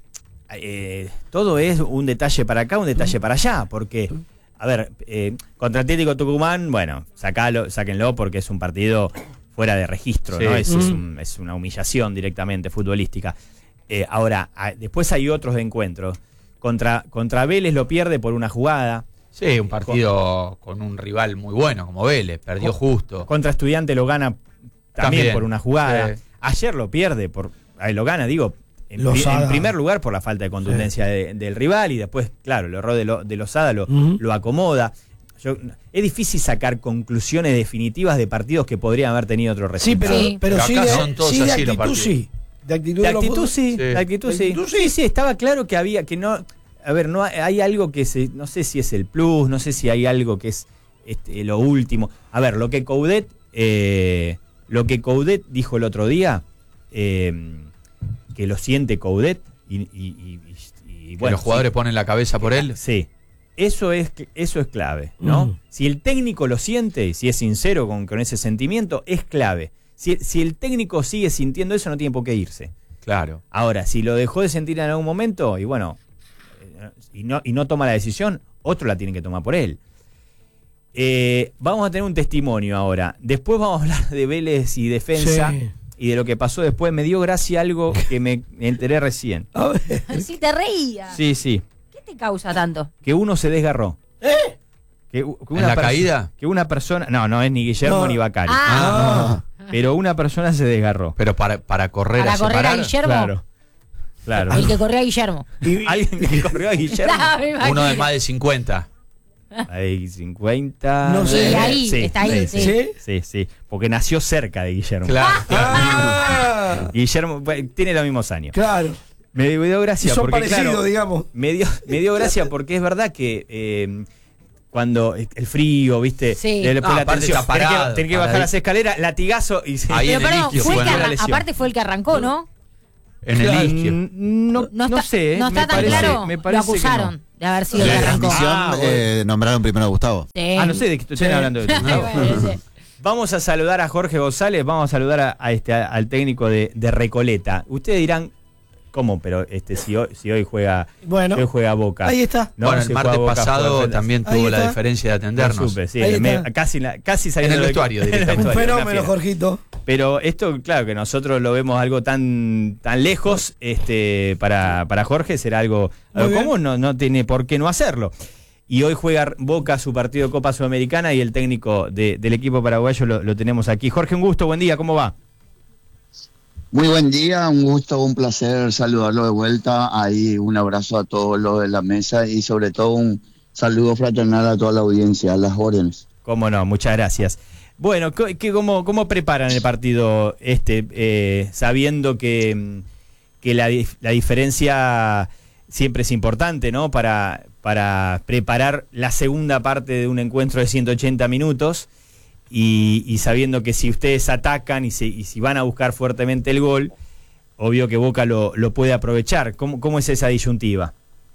C: eh, todo es un detalle para acá, un detalle para allá. Porque, a ver, eh, contra Atlético Tucumán, bueno, sacalo, sáquenlo porque es un partido fuera de registro,
E: Sí.
C: ¿no? Es, es
D: Mm.
C: un- es una humillación directamente futbolística. Eh, ahora, a- después hay otros encuentros. Contra, contra Vélez lo pierde por una jugada.
E: Sí, un partido con un rival muy bueno como Vélez, perdió justo.
C: Contra Estudiante lo gana también,
E: También,
C: por una jugada.
E: sí.
C: Ayer lo pierde, por ahí lo gana, digo, en,
D: Lozada.
C: pri- en primer lugar por la falta de contundencia de- del rival y después, claro, el error de, lo, de Lozada lo,
D: Ujú.
C: lo acomoda. Yo- es difícil sacar conclusiones definitivas de partidos que podrían haber tenido otro
D: Sí,
C: resultado.
D: pero,
B: Sí.
D: pero,
E: Pero
D: sí,
E: acá
D: de,
E: son todos
D: sí de
E: así los
D: actitud
E: partidos.
D: sí. De actitud,
C: De
D: de los
C: actitud
D: fut-
C: sí,
E: Sí.
C: de actitud
D: De
C: sí.
D: actitud
C: Sí, sí, estaba claro que había, que no, a ver, no hay, hay algo que se, no sé si es el plus, no sé si hay algo que es este, lo último. A ver, lo que Coudet, eh, lo que Coudet dijo el otro día, eh, que lo siente Coudet y, y- y- y- y,
E: Que
C: bueno,
E: los jugadores
C: sí,
E: ponen la cabeza por él.
C: sí. Eso es, eso es clave, ¿no?
D: Mm.
C: Si el técnico lo siente y si es sincero con, con ese sentimiento, es clave. Si, si el técnico sigue sintiendo eso, no tiene por qué irse.
E: Claro.
C: Ahora, si lo dejó de sentir en algún momento, y bueno, eh, y no, y no toma la decisión, otro la tiene que tomar por él. Eh, vamos a tener un testimonio ahora. Después vamos a hablar de Vélez y defensa
D: Sí.
C: y de lo que pasó después. Me dio gracia algo que me enteré recién.
D: A ver.
B: Sí, te reía.
C: Sí, sí,
B: ¿Qué te causa tanto?
C: que uno se desgarró.
D: ¿Eh?
C: Que, que
E: ¿En la caída?
C: Que una persona... No, no es ni Guillermo
D: No.
C: ni Bacari.
B: Ah.
E: Ah,
C: Pero una persona se desgarró.
E: pero para, para correr
B: Para
E: a
B: correr a
E: separar,
B: Guillermo.
C: Claro. Claro.
B: El que corrió a Guillermo.
D: Y-
C: Alguien que corrió a Guillermo.
B: Ah, me imagino.
E: uno de más de cincuenta.
C: Hay cincuenta.
D: No sé.
B: Y ahí,
C: Sí,
B: está ahí,
C: sí,
B: sí.
C: sí, sí, sí, porque nació cerca de Guillermo.
E: Claro, claro.
D: Ah,
C: Guillermo bueno, tiene los mismos años.
D: claro.
C: Me dio gracia
D: Y son
C: porque
D: parecidos,
C: claro,
D: digamos.
C: me dio, me dio gracia porque es verdad que eh, cuando el frío, viste,
B: Sí.
C: después
E: Ah,
C: la
E: aparte
C: tensión,
E: está
C: tenés que,
E: parado,
C: tenés que bajar
E: paradito.
C: las escaleras, latigazo y se...
E: Ahí
B: Pero
E: en el
B: perdón,
E: isquio,
B: fue el
E: fue
B: que
E: en la
B: arran-
C: lesión.
B: aparte fue el que arrancó, ¿no?
E: En
C: Mm,
E: el isquio.
C: No,
B: No está,
C: no sé.
B: no está
C: me
B: tan
C: parece-
B: claro.
C: me
B: Lo
C: parece que
B: acusaron
C: no.
B: de haber sido
A: En
B: el que
A: la
B: arrancó.
A: transmisión
C: Ah, bueno.
A: eh, nombraron primero a Gustavo.
B: Sí.
C: Ah, no sé de qué están
D: Sí.
C: hablando. De
B: Ay, bueno, sí.
C: Vamos a saludar a Jorge González, vamos a saludar a, a este, a- al técnico de, de Recoleta. Ustedes dirán, ¿cómo? Pero este si hoy, si hoy juega,
D: Bueno,
C: si hoy juega Boca.
D: ahí está.
C: No,
E: bueno,
C: si
E: el
C: juega
E: martes
C: Boca,
E: pasado
C: juega-
E: también
D: Ahí
E: tuvo la
D: está.
E: diferencia de
C: No
E: atendernos.
C: supe, sí,
D: Ahí
C: me-
D: está.
C: casi, la- casi saliendo
E: En el
C: del-
E: vestuario,
C: en el
E: directamente.
D: Un
C: vestuario, una
D: fenómeno,
C: fiera.
D: Jorgito.
C: Pero esto, claro, que nosotros lo vemos algo tan tan lejos, este para, para Jorge será algo,
D: Muy
C: algo
D: bien.
C: común, no, no tiene por qué no hacerlo. Y hoy juega Boca su partido de Copa Sudamericana y el técnico de- del equipo paraguayo lo, lo tenemos aquí. Jorge, un gusto, buen día, ¿cómo va?
F: Muy buen día, un gusto, un placer saludarlo de vuelta. Ahí un abrazo a todos los de la mesa y sobre todo un saludo fraternal a toda la audiencia, a las órdenes.
C: Cómo no, muchas gracias. Bueno, ¿qué, qué- cómo, ¿cómo preparan el partido este, eh, sabiendo que, mm, que la, dif- la diferencia siempre es importante, ¿no? Para, para preparar la segunda parte de un encuentro de ciento ochenta minutos y, y sabiendo que si ustedes atacan y, se- y si van a buscar fuertemente el gol, obvio que Boca lo, lo puede aprovechar. ¿Cómo, cómo es esa disyuntiva?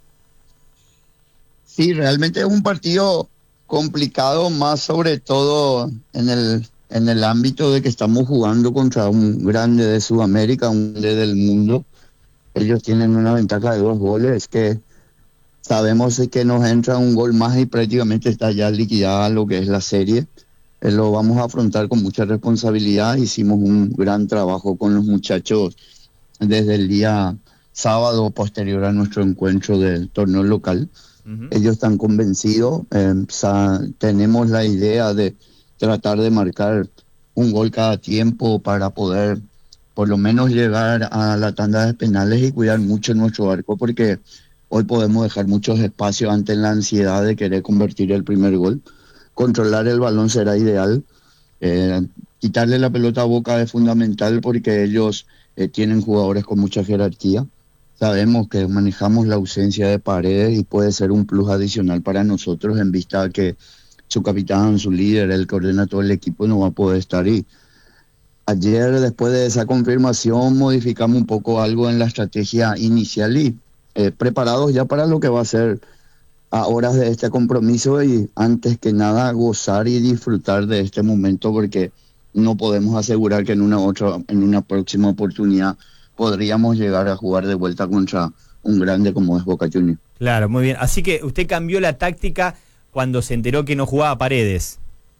F: Sí, realmente es un partido complicado, más sobre todo en el, en el ámbito de que estamos jugando contra un grande de Sudamérica, un grande del mundo. Ellos tienen una ventaja de dos goles que sabemos que nos entra un gol más y prácticamente está ya liquidada lo que es la serie. Eh, lo vamos a afrontar con mucha responsabilidad. Hicimos un gran trabajo con los muchachos desde el día sábado posterior a nuestro encuentro del torneo local.
C: Ujú.
F: Ellos están convencidos, eh, sa- tenemos la idea de tratar de marcar un gol cada tiempo para poder por lo menos llegar a la tanda de penales y cuidar mucho nuestro arco, porque hoy podemos dejar muchos espacios ante la ansiedad de querer convertir el primer gol. Controlar el balón será ideal. Eh, quitarle la pelota a Boca es fundamental porque ellos eh, tienen jugadores con mucha jerarquía. Sabemos que manejamos la ausencia de Paredes y puede ser un plus adicional para nosotros en vista de que su capitán, su líder, el que ordena todo el equipo no va a poder estar ahí. Ayer, después de esa confirmación, modificamos un poco algo en la estrategia inicial y eh, preparados ya para lo que va a ser a horas de este compromiso y antes que nada gozar y disfrutar de este momento porque no podemos asegurar que en una otra, en una próxima oportunidad podríamos llegar a jugar de vuelta contra un grande como es Boca Juniors.
C: Claro, muy bien. Así que usted cambió la táctica cuando se enteró que no jugaba Paredes.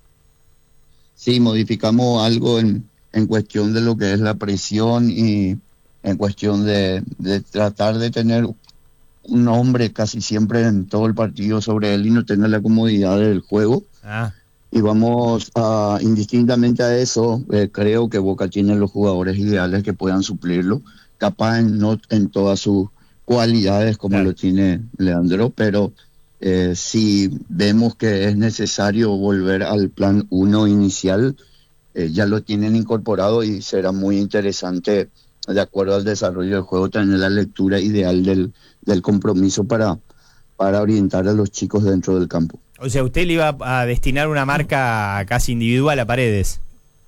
F: Sí, modificamos algo en, en cuestión de lo que es la presión y en cuestión de, de tratar de tener un hombre casi siempre en todo el partido sobre él y no tener la comodidad del juego.
C: Ah,
F: Y vamos a, indistintamente a eso, eh, creo que Boca tiene los jugadores ideales que puedan suplirlo, capaz en, no en todas sus cualidades como
C: Claro.
F: lo tiene Leandro, pero eh, si vemos que es necesario volver al plan uno inicial, eh, ya lo tienen incorporado y será muy interesante, de acuerdo al desarrollo del juego, tener la lectura ideal del, del compromiso para, para orientar a los chicos dentro del campo.
C: o sea, usted le iba a destinar una marca casi individual a Paredes.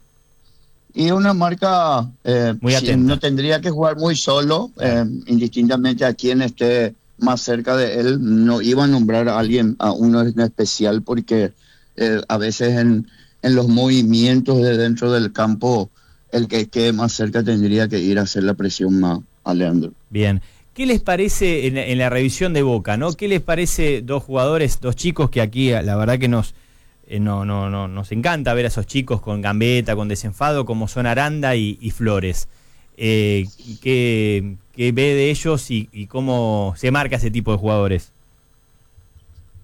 F: Y una marca, eh,
C: Muy
F: si
C: atenta.
F: no tendría que jugar muy solo, eh, indistintamente a quien esté más cerca de él, no iba a nombrar a alguien, a uno en especial, porque eh, a veces en, en los movimientos de dentro del campo, el que quede más cerca tendría que ir a hacer la presión más a Leandro.
C: Bien. ¿Qué les parece en, en la revisión de Boca, no? ¿Qué les parece dos jugadores, dos chicos que aquí la verdad que nos eh, no, no, no, nos encanta ver a esos chicos con gambeta, con desenfado, como son Aranda y, y Flores? Eh, ¿qué, ¿Qué ve de ellos y, y cómo se marca ese tipo de jugadores?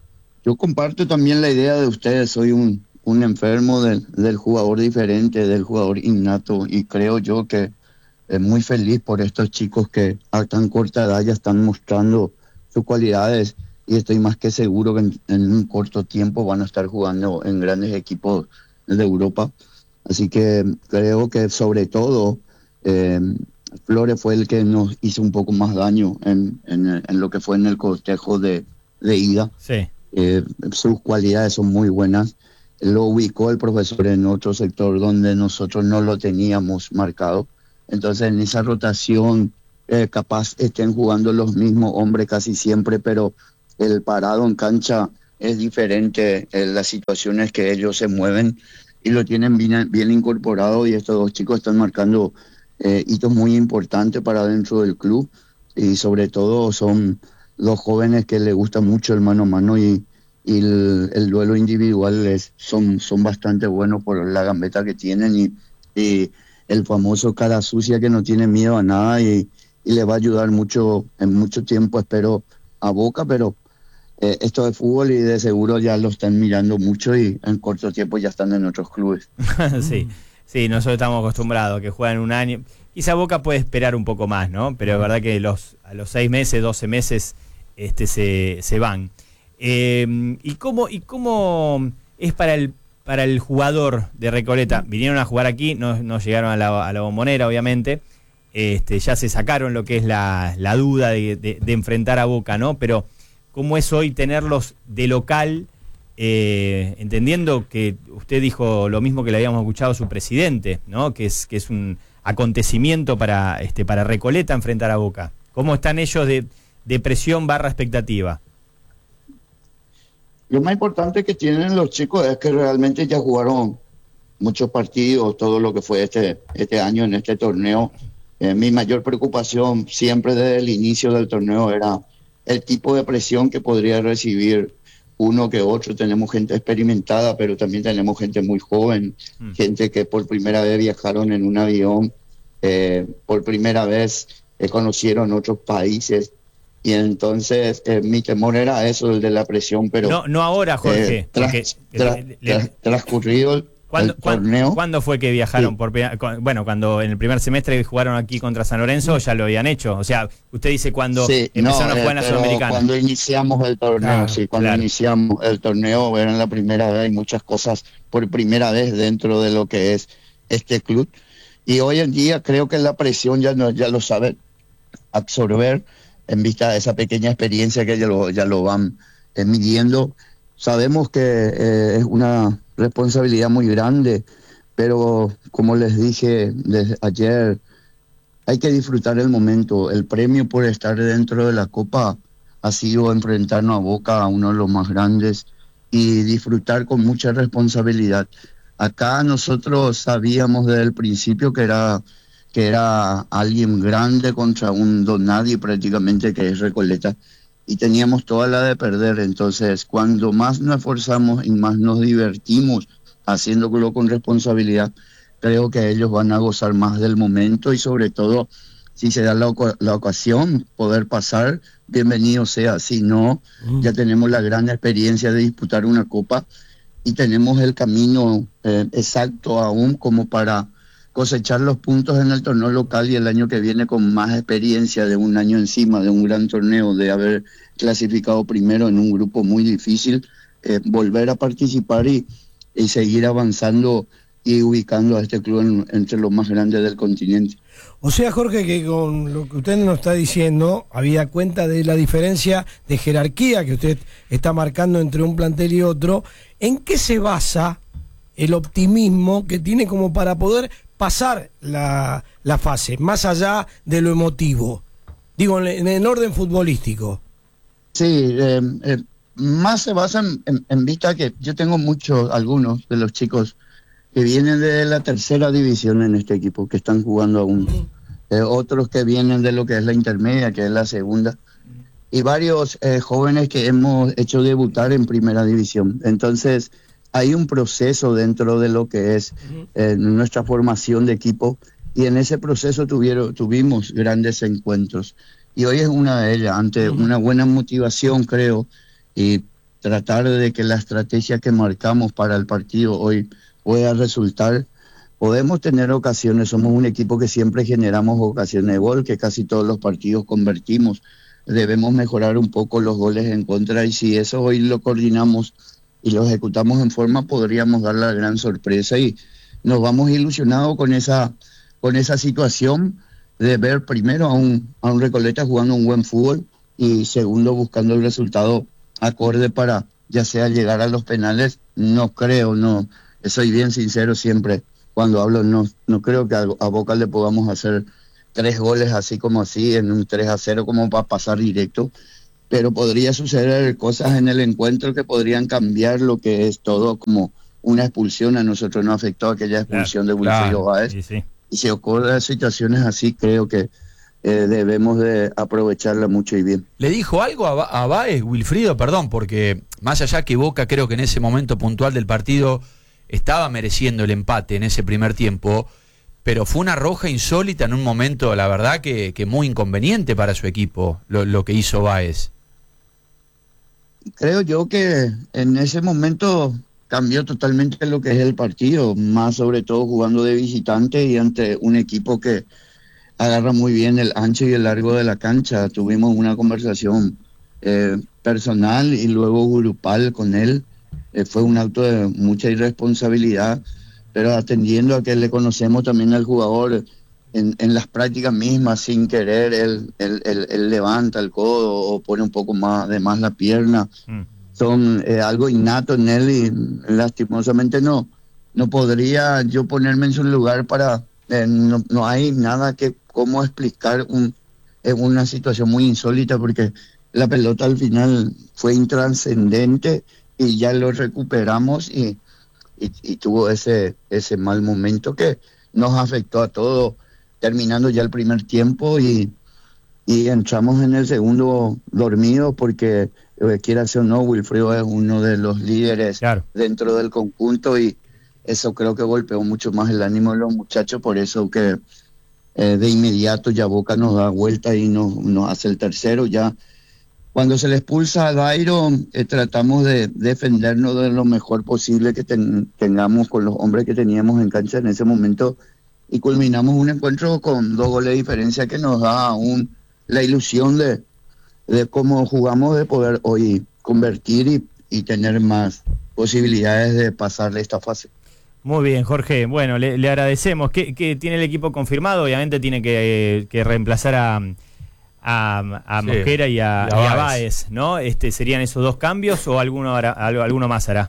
F: yo comparto también la idea de ustedes, soy un, un enfermo del, del jugador diferente, del jugador innato, y creo yo que es muy feliz por estos chicos que a tan corta edad ya están mostrando sus cualidades, y estoy más que seguro que en, en un corto tiempo van a estar jugando en grandes equipos de Europa. Así que creo que sobre todo eh, Flores fue el que nos hizo un poco más daño en, en, en lo que fue en el cortejo de, de ida.
C: Sí.
F: Eh, sus cualidades son muy buenas. Lo ubicó el profesor en otro sector donde nosotros no lo teníamos marcado. Entonces en esa rotación eh, capaz estén jugando los mismos hombres casi siempre, pero el parado en cancha es diferente en las situaciones que ellos se mueven y lo tienen bien, bien incorporado, y estos dos chicos están marcando eh, hitos muy importantes para dentro del club, y sobre todo son dos jóvenes que les gusta mucho el mano a mano, y, y el, el duelo individual es, son, son bastante buenos por la gambeta que tienen, y, y el famoso cara sucia que no tiene miedo a nada, y, y le va a ayudar mucho en mucho tiempo, espero, a Boca, pero Eh, esto de fútbol y de seguro ya lo están mirando mucho y en corto tiempo ya están en otros clubes.
C: sí, sí, nosotros estamos acostumbrados a que juegan un año. Quizá Boca puede esperar un poco más, ¿no? Pero es verdad que los, a los seis meses, doce meses este, se, se van. Eh, ¿y, cómo, ¿Y cómo es para el, para el jugador de Recoleta? Vinieron a jugar aquí, no, no llegaron a la, a la Bombonera, obviamente. Este, ya se sacaron lo que es la, la duda de, de, de enfrentar a Boca, ¿no? Pero ¿cómo es hoy tenerlos de local, eh, entendiendo que usted dijo lo mismo que le habíamos escuchado a su presidente, ¿no? Que es que es un acontecimiento para este para Recoleta enfrentar a Boca? ¿Cómo están ellos de, de presión barra expectativa?
F: Lo más importante que tienen los chicos es que realmente ya jugaron muchos partidos, todo lo que fue este, este año en este torneo. Eh, mi mayor preocupación siempre desde el inicio del torneo era el tipo de presión que podría recibir uno que otro. Tenemos gente experimentada, pero también tenemos gente muy joven, mm. gente que por primera vez viajaron en un avión, eh, por primera vez eh, conocieron otros países, y entonces eh, mi temor era eso, el de la presión, pero...
C: No, no ahora, Jorge.
F: Eh, tras,
C: porque,
F: tras,
C: le,
F: tras, transcurrido el,
C: ¿Cuándo,
F: el torneo...
C: ¿Cuándo fue que viajaron?
F: Sí.
C: por Bueno, cuando en el primer semestre jugaron aquí contra San Lorenzo, ya lo habían hecho. O sea, usted dice cuando
F: sí,
C: empezaron
F: no,
C: a jugar en la Sudamericana.
F: Cuando iniciamos el torneo, ah, sí, cuando
C: claro.
F: iniciamos el torneo, era la primera vez, hay muchas cosas por primera vez dentro de lo que es este club. Y hoy en día creo que la presión ya, no, ya lo saben absorber en vista de esa pequeña experiencia que ya lo, ya lo van eh, midiendo. Sabemos que eh, es una responsabilidad muy grande, pero como les dije desde ayer, hay que disfrutar el momento. El premio por estar dentro de la Copa ha sido enfrentarnos a Boca, a uno de los más grandes, y disfrutar con mucha responsabilidad. Acá nosotros sabíamos desde el principio que era, que era alguien grande contra un don nadie prácticamente, que es Recoleta, y teníamos toda la de perder. Entonces, cuando más nos esforzamos y más nos divertimos haciéndolo con responsabilidad, creo que ellos van a gozar más del momento, y sobre todo, si se da la, la ocasión, poder pasar, bienvenido sea. Si no, mm. ya tenemos la gran experiencia de disputar una copa, y tenemos el camino eh, exacto aún como para cosechar los puntos en el torneo local, y el año que viene con más experiencia de un año encima, de un gran torneo, de haber clasificado primero en un grupo muy difícil, eh, volver a participar y, y seguir avanzando y ubicando a este club en, entre los más grandes del continente.
D: O sea, Jorge, que con lo que usted nos está diciendo, había cuenta de la diferencia de jerarquía que usted está marcando entre un plantel y otro. ¿En qué se basa el optimismo que tiene como para poder pasar la, la fase, más allá de lo emotivo? Digo, en, en el orden futbolístico.
F: Sí, eh, eh, más se basa en, en, en vista que yo tengo muchos, algunos de los chicos que vienen de la tercera división en este equipo, que están jugando aún. Eh, otros que vienen de lo que es la intermedia, que es la segunda. Y varios eh, jóvenes que hemos hecho debutar en primera división. Entonces, hay un proceso dentro de lo que es eh, nuestra formación de equipo, y en ese proceso tuvieron, tuvimos grandes encuentros. Y hoy es una de ellas, ante una buena motivación, creo, y tratar de que la estrategia que marcamos para el partido hoy pueda resultar. Podemos tener ocasiones, somos un equipo que siempre generamos ocasiones de gol, que casi todos los partidos convertimos. Debemos mejorar un poco los goles en contra, y si eso hoy lo coordinamos y lo ejecutamos en forma, podríamos dar la gran sorpresa, y nos vamos ilusionados con esa, con esa situación de ver primero a un, a un Recoleta jugando un buen fútbol, y segundo buscando el resultado acorde para ya sea llegar a los penales. No creo, no, soy bien sincero siempre cuando hablo, no, no creo que a, a Boca le podamos hacer tres goles así como así, en un tres a cero como para pasar directo, pero podría suceder cosas en el encuentro que podrían cambiar lo que es todo, como una expulsión. A nosotros nos afectó aquella expulsión claro, de Wilfrido claro, Báez, sí, sí. Y si ocurren situaciones así, creo que eh, debemos de aprovecharla mucho y bien.
E: ¿Le dijo algo a, a Báez, Wilfrido? Perdón, porque más allá que Boca creo que en ese momento puntual del partido estaba mereciendo el empate en ese primer tiempo, pero fue una roja insólita en un momento, la verdad, que, que muy inconveniente para su equipo, lo, lo que hizo Báez.
F: Creo yo que en ese momento cambió totalmente lo que es el partido, más sobre todo jugando de visitante y ante un equipo que agarra muy bien el ancho y el largo de la cancha. Tuvimos una conversación eh, personal y luego grupal con él. Eh, fue un acto de mucha irresponsabilidad, pero atendiendo a que le conocemos también al jugador en, en las prácticas mismas, sin querer, él, él, él, él levanta el codo o pone un poco más de más la pierna. Mm. Son eh, algo innato en él, y lastimosamente no, no podría yo ponerme en su lugar para... Eh, no, no hay nada que cómo explicar un, eh, una situación muy insólita, porque la pelota al final fue intrascendente y ya lo recuperamos, y, y, y tuvo ese, ese mal momento que nos afectó a todos, terminando ya el primer tiempo, y, y entramos en el segundo dormido, porque eh, quiera o no, Wilfrido es uno de los líderes claro. dentro del conjunto, y eso creo que golpeó mucho más el ánimo de los muchachos, por eso que eh, de inmediato ya Boca nos da vuelta y nos, nos hace el tercero. Ya cuando se le expulsa a Dairo, eh, tratamos de defendernos de lo mejor posible que ten, tengamos con los hombres que teníamos en cancha en ese momento, y culminamos un encuentro con dos goles de diferencia que nos da aún la ilusión de, de cómo jugamos, de poder hoy convertir y, y tener más posibilidades de pasar de esta fase.
C: Muy bien, Jorge. Bueno, le, le agradecemos. ¿Qué, qué tiene el equipo confirmado? Obviamente tiene que, que reemplazar a, a, a sí, Mosquera y a, y a Báez, ¿no? Este, ¿serían esos dos cambios o alguno, hará, alguno más hará?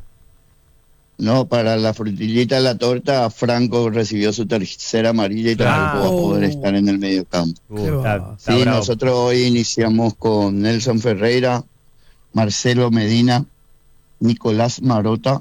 F: No, para la frutillita de la torta, Franco recibió su tercera amarilla y tampoco ah, va a poder estar en el medio campo.
C: Uh, está, está
F: sí,
C: bravo.
F: Nosotros hoy iniciamos con Nelson Ferreira, Marcelo Medina, Nicolás Marota,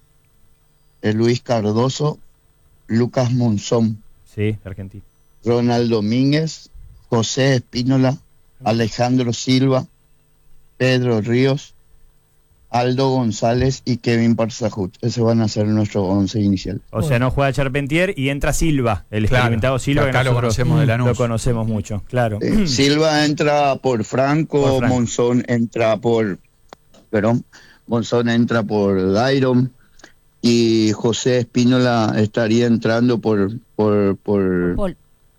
F: Luis Cardoso, Lucas Monzón,
C: sí, argentino,
F: Ronald Domínguez, José Espínola, Alejandro Silva, Pedro Ríos, Aldo González y Kevin Parzajut. Esos van a ser nuestros once iniciales.
C: O sea, no juega Charpentier y entra Silva, el claro, experimentado Silva, que
E: acá lo conocemos de Lanús.
C: Lo conocemos mucho, claro.
F: Eh, Silva entra por Franco, por Franco. Monzón entra por... Perdón, Monzón entra por Dairon, y José Espínola estaría entrando por por por
B: Paul.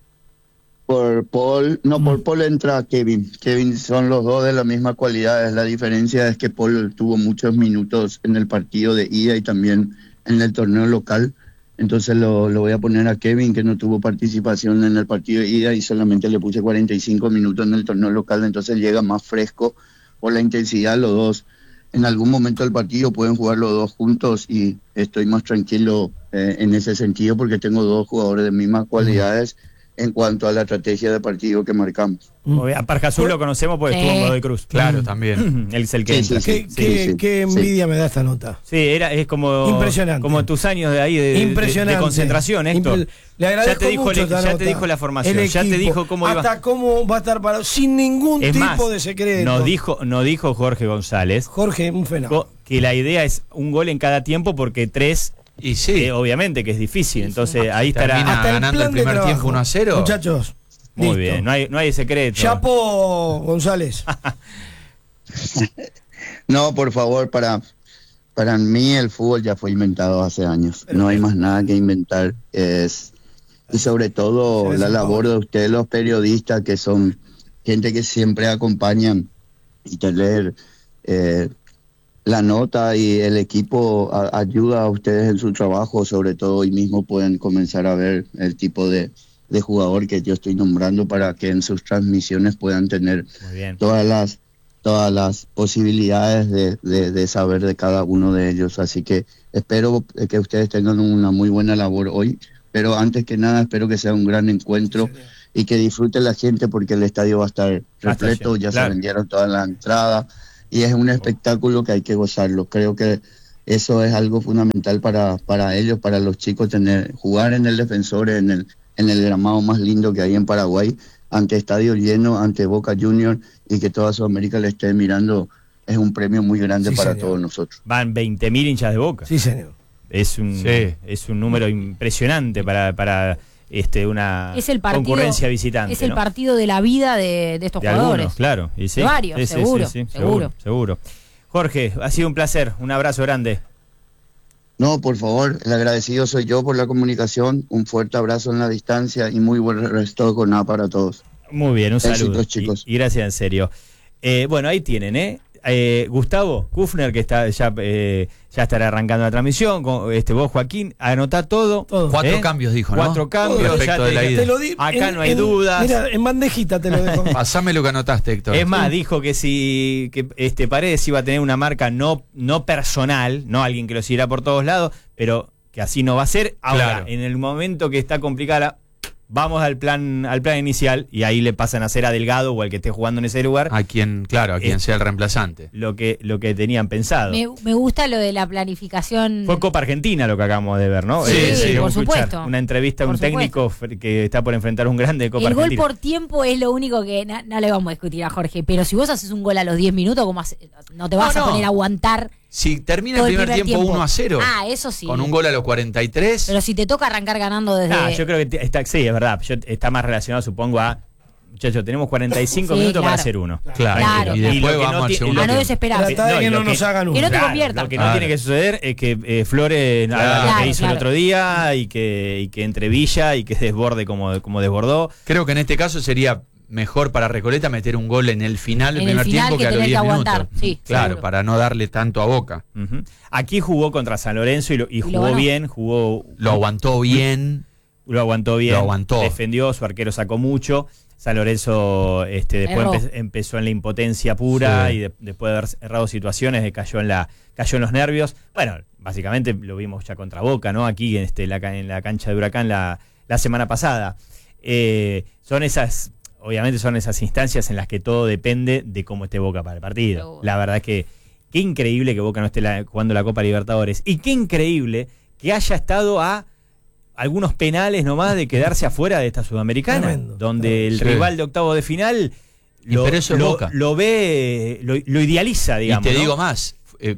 F: por Paul, no mm. por Paul entra Kevin. Kevin son los dos de la misma cualidad. La diferencia es que Paul tuvo muchos minutos en el partido de ida y también en el torneo local. Entonces lo, lo voy a poner a Kevin, que no tuvo participación en el partido de ida y solamente le puse cuarenta y cinco minutos en el torneo local. Entonces llega más fresco por la intensidad. Los dos en algún momento del partido pueden jugar los dos juntos, y estoy más tranquilo eh, en ese sentido, porque tengo dos jugadores de mismas cualidades mm. en cuanto a la estrategia de partido que marcamos.
C: Mm. A Parjazú lo conocemos porque sí. estuvo en Godoy Cruz.
E: Claro, mm. también.
C: Él es el que
D: sí,
C: entra.
D: Sí, sí, sí, qué, sí, qué envidia sí. me da esta nota.
C: Sí, era, es como,
D: impresionante.
C: Como tus años de ahí de, Impresionante. de, de concentración, Héctor.
D: Impre Le agradezco
C: ya te dijo,
D: mucho
C: el, ya te dijo la formación,
D: equipo,
C: ya te dijo cómo iba.
D: Hasta cómo va a estar parado, sin ningún
C: es
D: tipo
C: más,
D: de secreto.
C: Nos dijo, nos dijo Jorge González.
D: Jorge, un fenómeno.
C: Que la idea es un gol en cada tiempo, porque tres,
E: y sí.
C: eh, obviamente que es difícil. Entonces ahí estará.
E: Termina
D: hasta
E: ganando
D: el,
E: el primer
D: trabajo.
E: tiempo uno a cero.
D: Muchachos.
C: Muy
D: listo.
C: bien, no hay, no hay secreto.
D: Chapo González.
F: No, por favor, para, para mí el fútbol ya fue inventado hace años. No hay más nada que inventar. Es, y sobre todo la labor de ustedes, los periodistas, que son gente que siempre acompañan y tener eh, la nota, y el equipo a, ayuda a ustedes en su trabajo. Sobre todo hoy mismo pueden comenzar a ver el tipo de, de jugador que yo estoy nombrando, para que en sus transmisiones puedan tener todas las todas las posibilidades de, de, de saber de cada uno de ellos. Así que espero que ustedes tengan una muy buena labor hoy, pero antes que nada espero que sea un gran encuentro y que disfrute la gente, porque el estadio va a estar repleto, ya claro. Se vendieron todas las entradas y es un espectáculo que hay que gozarlo. Creo que eso es algo fundamental para, para ellos, para los chicos, tener jugar en el Defensor, en el, en el gramado más lindo que hay en Paraguay, ante estadio lleno, ante Boca Juniors, y que toda Sudamérica le esté mirando, es un premio muy grande sí, para señor. Todos nosotros.
C: Van veinte mil hinchas de Boca.
D: Sí, señor.
C: Es un, sí. es un número impresionante para, para este, una
B: es el partido,
C: concurrencia visitante.
B: Es el
C: ¿no?
B: partido de la vida de, de estos
C: de
B: jugadores.
C: Algunos, claro. Y sí,
B: de varios,
C: sí,
B: seguro,
C: sí, sí, sí,
B: seguro.
C: seguro. Seguro. Jorge, ha sido un placer. Un abrazo grande.
F: No, por favor, el agradecido soy yo por la comunicación. Un fuerte abrazo en la distancia y muy buen resto de jornada para todos.
C: Muy bien, un
F: Éxitos,
C: saludo.
F: Chicos.
C: Y, y gracias en serio. Eh, bueno, ahí tienen, ¿eh? eh Gustavo Kufner, que está ya eh, ya estará arrancando la transmisión. Con, este, vos, Joaquín, anotá todo.
E: todo. Cuatro ¿eh? cambios, dijo, ¿no?
C: Cuatro cambios.
E: Respecto de la ida.
D: Te lo di,
C: Acá
D: en,
C: no hay
D: en,
C: dudas.
D: Mira, en bandejita te lo dejo.
E: Pasame lo que anotaste, Héctor.
C: Es más, dijo que si que este Paredes iba a tener una marca no, no personal, no alguien que lo siguiera por todos lados, pero que así no va a ser. Ahora, claro. En el momento que está complicada, vamos al plan al plan inicial, y ahí le pasan a hacer a Delgado o al que esté jugando en ese lugar.
E: A quien, claro, a quien
C: es
E: sea el reemplazante.
C: Lo que, lo que tenían pensado.
B: Me, me gusta lo de la planificación.
C: Fue Copa Argentina lo que acabamos de ver, ¿no?
B: Sí,
C: eh,
B: sí, por supuesto.
C: Una entrevista a un técnico que está por enfrentar un grande de Copa
B: el
C: Argentina.
B: El gol por tiempo es lo único que no, no le vamos a discutir a Jorge, pero si vos haces un gol a los diez minutos, ¿cómo hace? No te vas no, no. a poner a aguantar.
E: Si termina el primer, el primer tiempo uno a cero.
B: Ah, eso sí.
E: Con un gol a los cuarenta y tres.
B: Pero si te toca arrancar ganando desde.
C: Ah, yo creo que está, sí, es verdad. Yo, está más relacionado, supongo, a. Muchachos, tenemos cuarenta y cinco sí, minutos
B: claro.
C: para hacer uno.
E: Claro.
B: claro.
E: Y después
B: y
E: vamos
B: no
E: al segundo.
B: A no desesperar.
D: Tratar de no, que no nos
C: que,
D: hagan uno.
B: Que no te
C: claro,
B: conviertan.
C: Lo que
B: claro.
C: no tiene que suceder es que eh, Flores claro. haga lo
B: claro,
C: que hizo
B: claro.
C: el otro día y que, y que entre Villa y que desborde como, como desbordó.
E: Creo que en este caso sería mejor para Recoleta meter un gol en el final del
B: en
E: primer
B: el final
E: tiempo que,
B: que
E: a los diez minutos.
B: Sí,
E: claro,
B: seguro.
E: Para no darle tanto a Boca.
C: Uh-huh. Aquí jugó contra San Lorenzo y, lo, y, y jugó
B: lo
C: bien, jugó.
E: Lo aguantó bien.
C: Lo aguantó bien.
E: Lo aguantó.
C: Defendió, su arquero sacó mucho. San Lorenzo este, después empe- empezó en la impotencia pura sí. y de- después de haber errado situaciones cayó en la cayó en los nervios. Bueno, básicamente lo vimos ya contra Boca, ¿no? Aquí en, este, la, en la cancha de Huracán la, la semana pasada. Eh, son esas, obviamente son esas instancias en las que todo depende de cómo esté Boca para el partido. Pero, la verdad es que qué increíble que Boca no esté la, jugando la Copa Libertadores y qué increíble que haya estado a algunos penales nomás de quedarse afuera de esta Sudamericana, tremendo, donde el sí. rival de octavo de final lo,
E: pero eso
C: lo,
E: Boca.
C: lo ve, lo, lo idealiza, digamos.
E: Y te
C: ¿no?
E: digo más, eh,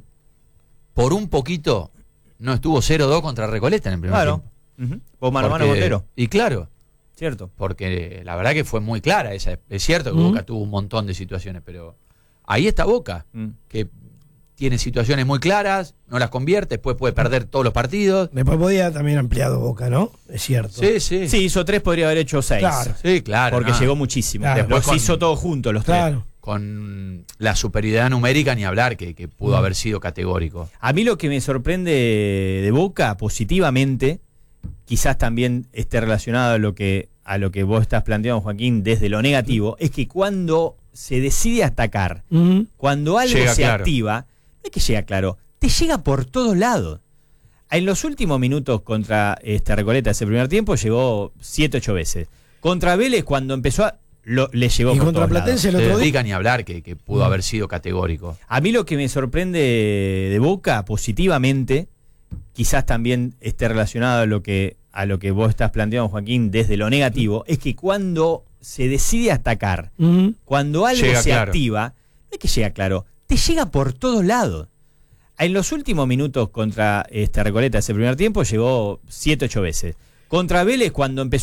E: por un poquito no estuvo cero dos contra Recoleta en el primer
C: claro.
E: tiempo.
C: Uh-huh. Vos mano a mano Botero.
E: Y claro.
C: Cierto.
E: Porque la verdad que fue muy clara esa. Es cierto que uh-huh. Boca tuvo un montón de situaciones, pero ahí está Boca, uh-huh. que tiene situaciones muy claras, no las convierte, después puede perder todos los partidos.
D: Después podía también ampliado Boca, ¿no? Es cierto.
C: Sí, sí. Sí, hizo tres, podría haber hecho seis.
D: Claro.
E: Sí, claro.
C: Porque
E: no.
C: llegó muchísimo.
D: Claro.
C: Después
E: con,
C: hizo todo juntos los
D: claro.
C: tres.
E: Con la superioridad numérica ni hablar, que, que pudo mm. haber sido categórico.
C: A mí lo que me sorprende de Boca positivamente, quizás también esté relacionado a lo que, a lo que vos estás planteando, Joaquín, desde lo negativo, es que cuando se decide atacar,
D: uh-huh.
C: cuando algo
E: llega
C: se
E: claro.
C: activa, no es que llega claro, te llega por todos lados. En los últimos minutos contra este Recoleta, ese primer tiempo, llegó siete, ocho veces. Contra Vélez, cuando empezó a... Lo, le llegó
D: y
C: por
D: contra
C: todos
D: Platense
C: lados.
D: el otro
E: día.
D: día.
E: Ni hablar, que, que pudo mm. haber sido categórico.
C: A mí lo que me sorprende de Boca positivamente, quizás también esté relacionado a lo que, a lo que vos estás planteando, Joaquín, desde lo negativo, es que cuando se decide atacar, uh-huh. cuando algo
E: llega
C: se
E: claro.
C: activa, no es que llega claro, te llega por todos lados. En los últimos minutos contra este Recoleta, ese primer tiempo, llegó siete, ocho veces. Contra Vélez, cuando empezó a...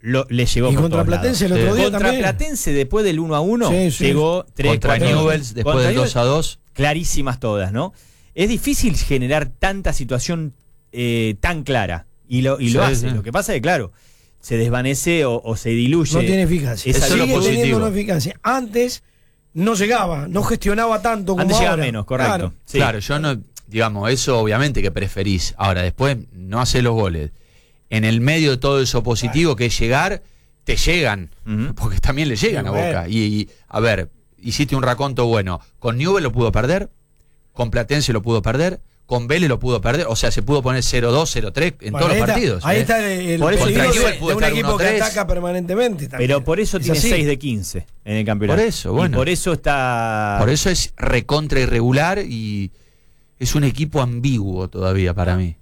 C: lo, le llegó
D: Y
C: por
D: contra
C: todos
D: Platense el
C: lados.
D: otro día
C: Contra
D: también.
C: Platense, después del uno a uno,
D: Sí, sí.
C: llegó tres,
E: Contra
C: cuatro-
E: Newell's, después
C: Contra
E: del
C: Newell's,
E: dos a dos.
C: clarísimas todas, ¿no? Es difícil generar tanta situación eh, tan clara. Y lo, y lo
E: Sí,
C: hace.
E: sí.
C: Lo que pasa es que, claro, se desvanece o, o se diluye.
D: No tiene eficacia.
C: Esa
E: Eso es lo
D: Sigue
E: positivo.
D: teniendo una eficacia. Antes no llegaba, no gestionaba tanto como
C: Antes llegaba
D: ahora.
C: menos, correcto.
D: Claro.
C: Sí.
E: Claro, yo no, digamos, eso obviamente que preferís. Ahora, después no haces los goles. En el medio de todo eso positivo que es llegar, te llegan.
C: Ujú.
E: Porque también le llegan
D: Sí,
E: a
D: bueno.
E: Boca. Y, y, a ver, hiciste un raconto bueno. Con Newell's lo pudo perder, con Platense lo pudo perder, con Vélez lo pudo perder. O sea, se pudo poner cero dos, cero tres en
D: Bueno,
E: todos
D: ahí
E: los
D: está-
E: partidos.
D: Ahí
E: ¿eh?
D: está el, el
C: Por eso
D: peligro
E: contra
D: de,
E: Newell's
D: de
E: pudo
D: un
E: estar
D: equipo
E: uno
D: que
E: tres.
D: ataca permanentemente. también.
C: Pero por eso
D: Es
C: tiene
D: así.
C: seis de quince en el campeonato.
E: Por eso, bueno.
C: Y por eso está.
E: Por eso es recontra irregular y es un equipo ambiguo todavía para mí.